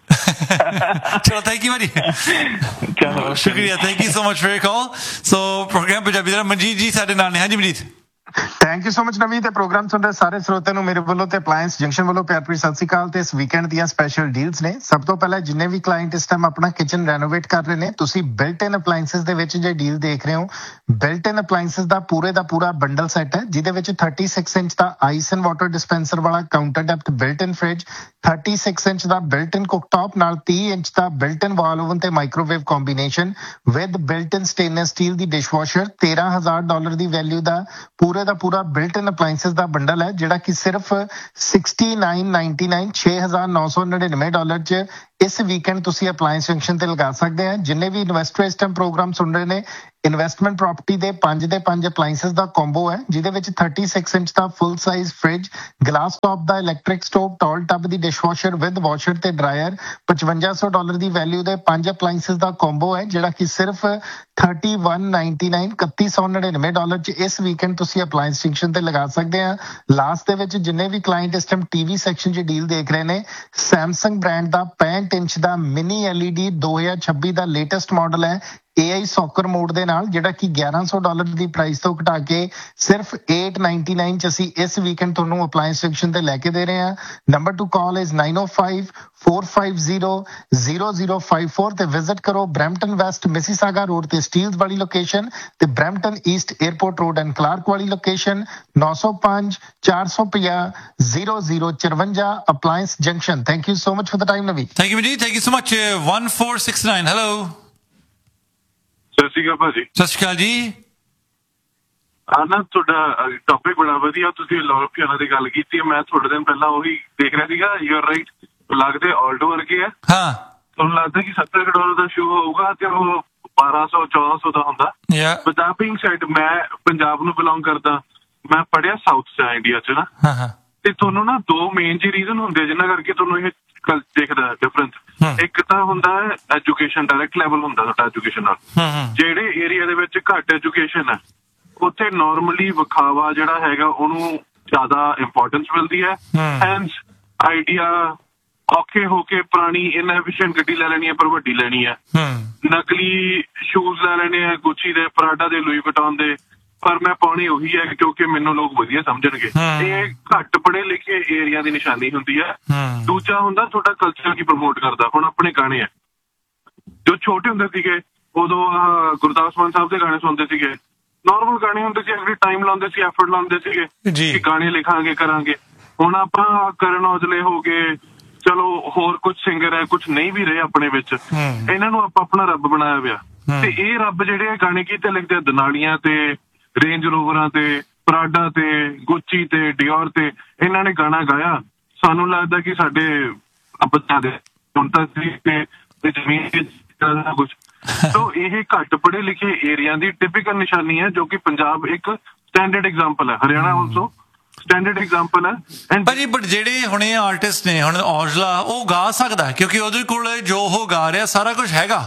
ਚਲੋ ਥੈਂਕ ਯੂ ਭਾਜੀ, ਚਲੋ ਸ਼ੁਕਰੀਆ, thank you so much for your call. So programme Punjabi ਦਾ ਮਨਜੀਤ ਜੀ ਸਾਡੇ ਨਾਲ ਨੇ। ਹਾਂਜੀ Manjeet, thank you so much ਨਵੀਂ। ਤੇ ਪ੍ਰੋਗਰਾਮ ਸੁਣ ਰਹੇ ਸਾਰੇ ਸਰੋਤਿਆਂ ਨੂੰ ਮੇਰੇ ਵੱਲੋਂ ਤੇ ਅਪਲਾਇੰਸ ਜੰਕਸ਼ਨ ਵੱਲੋਂ ਪਿਆਰ ਭਰੀ ਸਤਿ ਸ਼੍ਰੀ ਅਕਾਲ। ਤੇ ਇਸ ਵੀਕਐਂਡ ਦੀਆਂ ਸਪੈਸ਼ਲ ਡੀਲਸ ਨੇ। ਸਭ ਤੋਂ ਪਹਿਲਾਂ ਜਿੰਨੇ ਵੀ ਕਲਾਇੰਟ ਇਸ ਟਾਈਮ ਆਪਣਾ ਕਿਚਨ ਰੈਨੋਵੇਟ ਕਰ ਰਹੇ ਨੇ, ਤੁਸੀਂ ਬਿਲਟ ਇਨ ਅਪਲਾਇੰਸਸ ਦੇ ਵਿੱਚ ਜੇ ਡੀਲ ਦੇਖ ਰਹੇ ਹੋ, ਬਿਲਟ ਇਨ ਅਪਲਾਇੰਸਸ ਦਾ ਪੂਰੇ ਦਾ ਪੂਰਾ ਬੰਡਲ ਸੈੱਟ ਹੈ, ਜਿਹਦੇ ਵਿੱਚ ਛੱਤੀ inch the ice and water dispenser ਵਾਲਾ ਕਾਊਂਟਰ ਡੈਪਥ ਬਿਲਟ ਇਨ ਫ੍ਰਿਜ, ਛੱਤੀ ਇੰਚ ਦਾ ਬਿਲਟ ਇਨ ਕੁਕਟੌਪ ਨਾਲ ਤੀਹ ਇੰਚ ਦਾ ਬਿਲਟ ਇਨ ਵਾਲ ਓਵਨ ਤੇ microwave combination with built in stainless steel the dishwasher, ਤੇਰਾਂ ਹਜ਼ਾਰ ਡਾਲਰ ਦੀ ਵੈਲਿਊ ਦਾ ਪੂਰੇ ਦਾ ਪੂਰਾ ਬਿਲਟ ਇਨ ਅਪਲਾਇੰਸਸ ਦਾ ਬੰਡਲ ਹੈ, ਜਿਹੜਾ ਕਿ ਸਿਰਫ ਸਿਕਸਟੀ ਨਾਈਨ ਨਾਈਨਟੀ ਨਾਈਨ ਛੇ ਹਜ਼ਾਰ ਨੌ ਸੌ ਨੜਿਨਵੇਂ ਡਾਲਰ ਚ ਇਸ ਵੀਕਐਂਡ ਤੁਸੀਂ ਅਪਲਾਇੰਸ ਜੰਕਸ਼ਨ ਤੇ ਲਗਾ ਸਕਦੇ ਆ। ਜਿੰਨੇ ਵੀ ਇਨਵੈਸਟਰ ਇਸ ਟਾਈਮ ਪ੍ਰੋਗਰਾਮ ਸੁਣ ਰਹੇ ਨੇ, ਇਨਵੈਸਟਮੈਂਟ ਪ੍ਰਾਪਰਟੀ ਦੇ ਪੰਜ ਦੇ ਪੰਜ ਅਪਲਾਇੰਸਸ ਦਾ ਕੰਬੋ ਹੈ, ਜਿਹਦੇ ਵਿੱਚ ਛੱਤੀ inch the full size fridge, glass top the electric stove, tall tub the dishwasher with washer ਤੇ ਡਰਾਇਰ, ਪਚਵੰਜਾ ਸੌ ਡਾਲਰ ਦੀ ਵੈਲਿਊ ਦੇ ਪੰਜ ਅਪਲਾਇੰਸਸ ਦਾ ਕੰਬੋ ਹੈ, ਜਿਹੜਾ ਕਿ ਸਿਰਫ ਥਰਟੀ ਵਨ ਨਾਈਨਟੀ ਨਾਈਨ ਇਕੱਤੀ ਸੌ ਨੜਿਨਵੇਂ ਡਾਲਰ ਚ ਇਸ ਵੀਕਐਂਡ ਤੁਸੀਂ ਅਪਲਾਇੰਸ ਜੰਕਸ਼ਨ ਤੇ ਲਗਾ ਸਕਦੇ ਆ। ਲਾਸਟ ਦੇ ਵਿੱਚ ਜਿੰਨੇ ਵੀ ਕਲਾਇੰਟ ਇਸ ਟਾਈਮ ਟੀਵੀ ਸੈਕਸ਼ਨ ਚ ਡੀਲ ਦੇਖ ਰਹੇ ਨੇ, ਸੈਮਸੰਗ ਬ੍ਰਾਂਡ ਦਾ ਪੈਂਹਠ ਇੰਚ ਦਾ ਮਿਨੀ ਐਲਈਡੀ ਦੋ ਹਜ਼ਾਰ ਛੱਬੀ ਦਾ ਲੇਟੈਸਟ ਮਾਡਲ ਹੈ ਏ ਆਈ ਸੌਕਰ ਮੋਡ ਦੇ ਨਾਲ, ਜਿਹੜਾ ਕਿ ਗਿਆਰਾਂ ਸੌ ਡਾਲਰ ਦੀ ਪ੍ਰਾਈਸ ਤੋਂ ਘਟਾ ਕੇ ਸਿਰਫ ਅੱਠ ਨਾਈਨਟੀ ਨਾਈਨ ਚ ਅਸੀਂ ਇਸ ਵੀਕਐਂਡ ਤੁਹਾਨੂੰ ਅਪਲਾਇੰਸ ਸੈਕਸ਼ਨ ਤੇ ਲੈ ਕੇ ਦੇ ਰਹੇ ਹਾਂ। Number two call is nine O five four five zero zero zero five four ਤੇ ਵਿਜ਼ਿਟ ਕਰੋ ਬਰੈਂਪਟਨ ਵੈਸਟ ਮਿਸੀਸਾਗਾ ਰੋਡ ਤੇ ਸਟੀਲਸ ਵਾਲੀ ਲੋਕੇਸ਼ਨ ਤੇ Brampton East airport road and Clark ਵਾਲੀ ਲੋਕੇਸ਼ਨ ਨੌ ਸੌ ਪੰਜ ਚਾਰ ਸੌ ਪੰਜਾਹ ਜ਼ੀਰੋ ਜ਼ੀਰੋ ਚੁਰੰਜਾ appliance junction. Thank you so much for the time ਨਵੀ। ਥੈਂਕ ਯੂ ਜੀ, thank you so much. one four six nine hello. ਸਤਿ ਸ਼੍ਰੀ ਅਕਾਲ ਭਾਜੀ। ਸਤਿ ਸ਼੍ਰੀ ਅਕਾਲ ਜੀ। ਆ ਨਾ ਤੁਹਾਡਾ ਟੌਪਿਕ ਬੜਾ ਵਧੀਆ, ਤੁਸੀਂ ਲੋਰਪੀਆਨਾ ਦੀ ਗੱਲ ਕੀਤੀ ਹੈ। ਮੈਂ ਥੋੜੇ ਦਿਨ ਪਹਿਲਾਂ ਉਹੀ ਦੇਖ ਰਿਹਾ ਸੀਗਾ, ਯੂ ਆਰ ਰਾਈਟ, ਲੱਗਦੇ ਆਲਟੋ ਵਰਗੇ ਆ। ਹਾਂ, ਤੁਹਾਨੂੰ ਲੱਗਦਾ ਕਿ ਸੱਤਰ ਡਾਲਰ ਦਾ ਸ਼ੂ ਹੋਊਗਾ ਤੇ ਉਹ ਬਾਰਾਂ ਸੌ ਚੌਦਾਂ ਸੌ ਦਾ ਹੁੰਦਾ। ਬਟ ਦੈਟ ਬੀਇੰਗ ਸੈਡ, ਮੈਂ ਪੰਜਾਬ ਨੂੰ ਬਿਲੋਂਗ ਕਰਦਾ, ਮੈਂ ਪੜ੍ਹਿਆ ਸਾਊਥ ਚ ਇੰਡੀਆ ਚ ਨਾ, ਤੇ ਤੁਹਾਨੂੰ ਨਾ ਦੋ ਮੇਨ ਜੀ ਰੀਜ਼ਨ ਹੁੰਦੇ ਜਿਨ੍ਹਾਂ ਕਰਕੇ ਤੁਹਾਨੂੰ ਇਹ ਦੇਖਦਾ ਡਿਫਰੈਂਸ। ਇੱਕ ਤਾਂ ਹੁੰਦਾ ਐਜੂਕੇਸ਼ਨ, ਡਾਇਰੈਕਟ ਲੈਵਲ ਹੁੰਦਾ ਤੁਹਾਡਾ ਐਜੂਕੇਸ਼ਨ ਨਾਲ। ਜਿਹੜੇ ਏਰੀਆ ਦੇ ਵਿੱਚ ਘੱਟ ਐਜੂਕੇਸ਼ਨ ਹੈ ਉੱਥੇ ਨੋਰਮਲੀ ਵਿਖਾਵਾ ਜਿਹੜਾ ਹੈਗਾ ਉਹਨੂੰ ਜ਼ਿਆਦਾ ਇੰਪੋਰਟੈਂਸ ਮਿਲਦੀ ਹੈ। ਹੈਂਸ ਆਈਡੀਆ ਔਖੇ ਹੋ ਕੇ ਪੁਰਾਣੀ ਇਨਐਫੀਸ਼ੀਐਂਟ ਗੱਡੀ ਲੈ ਲੈਣੀ ਹੈ ਪਰ ਵੱਡੀ ਲੈਣੀ ਹੈ, ਨਕਲੀ ਸ਼ੂਜ਼ ਲੈ ਲੈਣੇ ਹੈ ਗੁੱਚੀ ਦੇ, ਪਰਾਡਾ ਦੇ, ਲੂਈ ਵਟਾਉਨ ਦੇ, ਪਰ ਮੈਂ ਪਾਉਣੀ ਉਹੀ ਹੈ ਕਿਉਂਕਿ ਮੈਨੂੰ ਲੋਕ ਵਧੀਆ ਸਮਝਣਗੇ। ਇਹ ਘੱਟ ਪੜ੍ਹੇ ਲਿਖੇ ਏਰੀਆ ਦੀ ਨਿਸ਼ਾਨੀ ਹੁੰਦੀ ਹੈ। ਦੂਜਾ ਹੁੰਦਾ ਤੁਹਾਡਾ ਕਲਚਰ ਕੀ ਪ੍ਰਮੋਟ ਕਰਦਾ। ਹੁਣ ਆਪਣੇ ਗਾਣੇ ਆ, ਜੋ ਛੋਟੇ ਹੁੰਦੇ ਸੀਗੇ ਉਦੋਂ ਗੁਰਦਾਸ ਮਾਨ ਸਾਹਿਬ ਦੇ ਗਾਣੇ ਸੁਣਦੇ ਸੀਗੇ, ਨੋਰਮਲ ਗਾਣੇ ਹੁੰਦੇ ਸੀ, ਅਗਲੇ ਟਾਈਮ ਲਾਉਂਦੇ ਸੀ, ਐਫਰਟ ਲਾਉਂਦੇ ਸੀਗੇ ਕਿ ਗਾਣੇ ਲਿਖਾਂਗੇ ਕਰਾਂਗੇ। ਹੁਣ ਆਪਾਂ ਕਰਨ ਔਜਲੇ ਹੋ ਗਏ, ਚਲੋ ਹੋਰ ਕੁਝ ਸਿੰਗਰ ਹੈ, ਕੁਝ ਨਹੀਂ ਵੀ ਰਹੇ ਆਪਣੇ ਵਿੱਚ, ਇਹਨਾਂ ਨੂੰ ਆਪਾਂ ਆਪਣਾ ਰੱਬ ਬਣਾਇਆ ਪਿਆ। ਤੇ ਇਹ ਰੱਬ ਜਿਹੜੇ ਗਾਣੇ ਕੀਤੇ ਲਿਖਦੇ ਦਨਾਲੀਆਂ ਤੇ, ਰੇਂਜ ਰੋਵਰਾਂ ਤੇ, ਪਰਾਡਾ ਤੇ ਗੁੱਚੀ ਤੇ ਡਿਓਰ ਤੇ ਇਹਨਾਂ ਨੇ ਗਾਣਾ ਗਾਇਆ। ਸਾਨੂੰ ਲੱਗਦਾ ਕਿ ਸਾਡੇ ਬੱਚਿਆਂ ਦੇ ਹੁਣ ਤੱਕ ਤੇ ਜ਼ਮੀਨ ਕੁਛ ਸੋ ਇਹ ਘੱਟ ਪੜ੍ਹੇ ਲਿਖੇ ਏਰੀਆ ਦੀ ਟਿਪੀਕਲ ਨਿਸ਼ਾਨੀ ਹੈ, ਜੋ ਕਿ ਪੰਜਾਬ ਇੱਕ ਸਟੈਂਡਰਡ ਐਗਜ਼ਾਮਪਲ ਹੈ। ਹਰਿਆਣਾ ਆਲਸੋ ਸਟੈਂਡਰਡ ਐਗਜ਼ਾਮਪਲ ਹੈ। ਭਾਜੀ ਬਟ ਜਿਹੜੇ ਹੁਣੇ ਆਰਟਿਸਟ ਨੇ ਹੁਣ ਔਜਲਾ ਉਹ ਗਾ ਸਕਦਾ ਕਿਉਂਕਿ ਉਹਦੇ ਕੋਲ ਜੋ ਉਹ ਗਾ ਰਿਹਾ ਸਾਰਾ ਕੁਝ ਹੈਗਾ।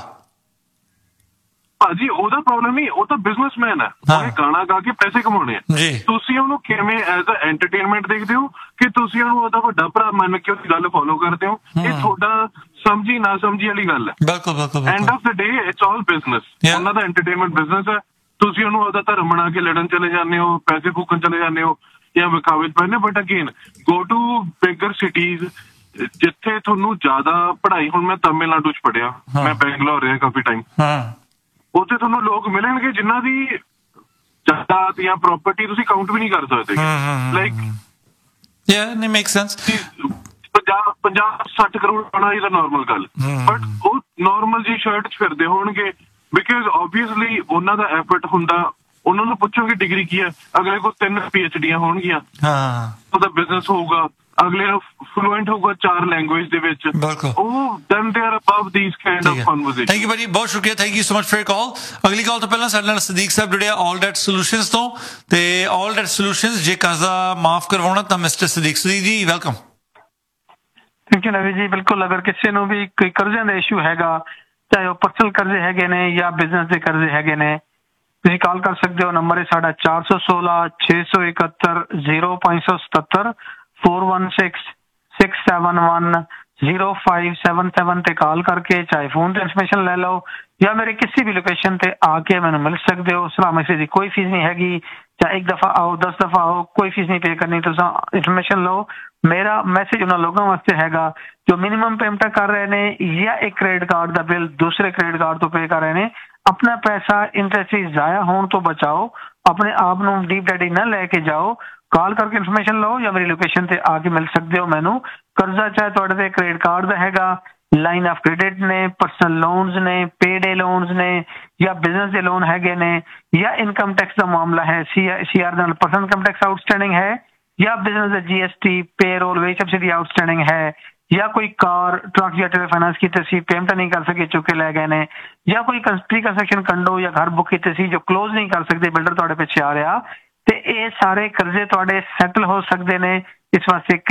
ਭਾਜੀ ਉਹਦਾ ਪ੍ਰੋਬਲਮ ਨਹੀਂ, ਉਹ ਤਾਂ ਬਿਜ਼ਨਸਮੈਨ ਹੈ, ਉਹਨੇ ਗਾਣਾ ਗਾ ਕੇ ਪੈਸੇ ਕਮਾਉਣੇ ਆ। ਤੁਸੀਂ ਉਹਨੂੰ ਕਿਵੇਂ ਐਜ਼ ਅ ਐਂਟਰਟੇਨਮੈਂਟ ਦੇਖਦੇ ਹੋ ਕਿ ਤੁਸੀਂ ਉਹਨੂੰ ਉਹਦਾ ਵੱਡਾ ਭਰਾ ਮੰਨ ਕੇ ਉਹਦੀ ਗੱਲ ਫੋਲੋ ਕਰਦੇ ਹੋ? ਇਹ ਤੁਹਾਡਾ ਸਮਝੀ ਨਾ ਸਮਝੀ ਵਾਲੀ ਗੱਲ ਹੈ। ਬਿਲਕੁਲ ਬਿਲਕੁਲ end of the day it's all business. ਉਹਨਾਂ ਦਾ ਐਂਟਰਟੇਨਮੈਂਟ ਬਿਜ਼ਨਸ ਹੈ। ਤੁਸੀਂ ਉਹਨੂੰ ਉਹਦਾ ਧਰਮ ਬਣਾ ਕੇ ਲੜਨ ਚਲੇ ਜਾਂਦੇ ਹੋ, ਪੈਸੇ ਫੂਕਣ ਚਲੇ ਜਾਂਦੇ ਹੋ ਜਾਂ ਵਿਖਾਵੇ ਪੈਣੇ। But again go to bigger cities ਜਿੱਥੇ ਤੁਹਾਨੂੰ ਜ਼ਿਆਦਾ ਪੜ੍ਹਾਈ। ਹੁਣ ਮੈਂ ਤਾਮਿਲਨਾਡੂ ਚ ਪੜ੍ਹਿਆ, ਮੈਂ ਬੈਂਗਲੌਰ ਰਿਹਾ ਕਾਫੀ ਟਾਈਮ। ਉੱਥੇ ਤੁਹਾਨੂੰ ਲੋਕ ਮਿਲਣਗੇ ਜਿਨ੍ਹਾਂ ਦੀ ਜਾਇਦਾਦ ਜਾਂ ਪ੍ਰੋਪਰਟੀ ਤੁਸੀਂ ਕਾਊਂਟ ਵੀ ਨਹੀਂ ਕਰ ਸਕਦੇ। ਲਾਈਕ ਪੰਜਾਹ ਪੰਜਾਹ ਸੱਠ ਕਰੋੜ ਆਉਣਾ ਇਹ ਤਾਂ ਨਾਰਮਲ ਗੱਲ, ਬਟ ਉਹ ਨਾਰਮਲ ਜੀ ਸ਼ਰਟ ਚ ਫਿਰਦੇ ਹੋਣਗੇ ਬਿਕਾਜ਼ ਓਬਵੀਅਸਲੀ ਉਹਨਾਂ ਦਾ ਐਫਰਟ ਹੁੰਦਾ। ਉਹਨਾਂ ਨੂੰ ਪੁੱਛੋਗੇ ਡਿਗਰੀ ਕੀ ਹੈ, ਅਗਲੇ ਕੋਲ ਤਿੰਨ ਪੀ ਐਚ ਡੀਆਂ ਹੋਣਗੀਆਂ। ਉਹਦਾ ਬਿਜ਼ਨਸ ਹੋਊਗਾ, ਅਗਲੇ ਨੂੰ ਫਲੂਐਂਟ ਹੋਊਗਾ ਚਾਰ ਲੈਂਗੁਏਜ ਦੇ ਵਿੱਚ। ਉਹ then they are above these kind of conversation. Thank you ਭਾਜੀ, ਬਹੁਤ ਸ਼ੁਕਰੀਆ, thank you so much for your ਕਾਲ। ਅਗਲੀ ਕਾਲ ਤੋਂ ਪਹਿਲਾਂ ਸਾਡੇ ਨਾਲ ਸਦੀਕ ਸਾਹਿਬ ਜੁੜਿਆ ਆਲ ਡੈਟ ਸੋਲੂਸ਼ਨਸ ਤੋਂ, ਤੇ ਆਲ ਡੈਟ ਸੋਲੂਸ਼ਨਸ ਜੇ ਕਰਜ਼ਾ ਮਾਫ ਕਰਵਾਉਣਾ ਤਾਂ ਮਿਸਟਰ ਸਦੀਕ ਸਦੀਕ ਜੀ ਵੈਲਕਮ। ਥੈਂਕ ਯੂ ਨਵੀ ਜੀ। ਬਿਲਕੁਲ, ਅਗਰ ਕਿਸੇ ਨੂੰ ਵੀ ਕੋਈ ਕਰਜ਼ਿਆਂ ਦਾ ਇਸ਼ੂ ਹੈਗਾ, ਚਾਹੇ ਉਹ ਪਰਸਨਲ ਕਰਜ਼ੇ ਹੈਗੇ ਨੇ ਜਾਂ ਬਿਜ਼ਨਸ ਦੇ ਕਰਜ਼ੇ ਹੈਗੇ ਨੇ, ਤੁਸੀਂ ਕਾਲ ਕਰ ਸਕਦੇ ਹੋ। ਨੰਬਰ ਹੈ ਸਾਡਾ ਚਾਰ ਸੌ ਸੋਲਾਂ ਛੇ ਸੌ ਇਕਹੱਤਰ ਜ਼ੀਰੋ ਪੰਜ ਸੌ ਸਤੱਤਰ four one six six seven one zero five seven seven ਤੇ ਕਾਲ ਕਰਕੇ ਚਾਹੇ ਫੋਨ ਤੇ ਇਨਫੋਰਮੇਸ਼ਨ ਲੈ ਲਓ ਜਾਂ ਮੇਰੇ ਕਿਸੇ ਵੀ ਲੋਕੇਸ਼ਨ ਤੇ ਆ ਕੇ ਮੈਨੂੰ ਮਿਲ ਸਕਦੇ ਹੋ। ਸਲਾਮ ਮੈਸੇਜ ਦੀ ਕੋਈ ਫੀਸ ਨਹੀਂ ਹੈਗੀ, ਚਾਹੇ ਇੱਕ ਦਫਾ ਆਓ ਦਸ ਦਫਾ ਆਓ, ਕੋਈ ਫੀਸ ਨਹੀਂ ਪੇ ਕਰਨੀ। ਤੁਸੀਂ ਇਨਫੋਰਮੇਸ਼ਨ ਲਓ। ਮੇਰਾ ਮੈਸੇਜ ਉਹਨਾਂ ਲੋਕਾਂ ਵਾਸਤੇ ਹੈਗਾ ਜੋ ਮਿਨੀਮਮ ਪੇਮੈਂਟ ਕਰ ਰਹੇ ਨੇ ਜਾਂ ਇੱਕ ਕ੍ਰੈਡਿਟ ਕਾਰਡ ਦਾ ਬਿੱਲ ਦੂਸਰੇ ਕ੍ਰੈਡਿਟ ਕਾਰਡ ਤੋਂ ਪੇ ਕਰ ਰਹੇ ਨੇ। ਆਪਣਾ ਪੈਸਾ ਇੰਟਰਸਟ ਜ਼ਾਇਆ ਹੋਣ ਤੋਂ ਬਚਾਓ, ਆਪਣੇ ਆਪ ਨੂੰ ਡੀਪ ਡੈਡੀ ਨਾ ਲੈ ਕੇ ਜਾਓ। ਕਾਲ ਕਰਕੇ ਇਨਫੋਰਮੇਸ਼ਨ ਲਓ ਜਾਂ ਮੇਰੀ ਲੋਕੇਸ਼ਨ ਤੇ ਆ ਕੇ ਮਿਲ ਸਕਦੇ ਹੋ ਮੈਨੂੰ। ਕਰਜ਼ਾ ਚਾਹੇ ਤੁਹਾਡੇ ਤੇ ਕ੍ਰੈਡਿਟ ਕਾਰਡ ਦਾ ਹੈਗਾ, ਲਾਈਨ ਆਫ ਕ੍ਰੈਡਿਟ ਨੇ, ਪਰਸਨਲ ਲੋਨਸ ਨੇ, ਪੇਡੇ ਲੋਨਸ ਨੇ ਜਾਂ ਬਿਜ਼ਨਸ ਦੇ ਲੋਨ ਹੈਗੇ ਨੇ ਜਾਂ ਇਨਕਮ ਟੈਕਸ ਦਾ ਮਾਮਲਾ ਹੈ, ਸੀ ਸੀ ਆਰ ਨਾਲ ਪਰਸਨਲ ਇਨਕਮ ਟੈਕਸ ਆਊਟਸਟੈਂਡਿੰਗ ਹੈ ਜਾਂ ਬਿਜ਼ਨਸ ਦਾ G S T payroll veg subsidy outstanding ਹੈ ਜਾਂ ਕੋਈ ਕਾਰ ਟਰੱਕ ਜਾਂ ਟੇਲਰ ਫਾਈਨਾਂਸ ਕੀਤੇ ਸੀ ਪੇਮੈਂਟ ਨਹੀਂ ਕਰ ਸਕੇ ਚੁੱਕ ਕੇ ਲੈ ਗਏ ਨੇ ਜਾਂ ਕੋਈ ਪ੍ਰੀ ਕੰਸਟਰਕਸ਼ਨ ਕੰਡੋ ਜਾਂ ਘਰ ਬੁੱਕ ਕੀਤੇ ਸੀ ਜੋ ਕਲੋਜ਼ ਨਹੀਂ ਕਰ ਸਕਦੇ, ਬਿਲਡਰ ਤੁਹਾਡੇ ਪਿੱਛੇ ਆ ਰਿਹਾ, ਤੇ ਇਹ ਸਾਰੇ ਕਰਜ਼ੇ ਤੁਹਾਡੇ ਸੈਟਲ ਹੋ ਸਕਦੇ ਨੇ। ਇਸ ਵਾਸਤੇ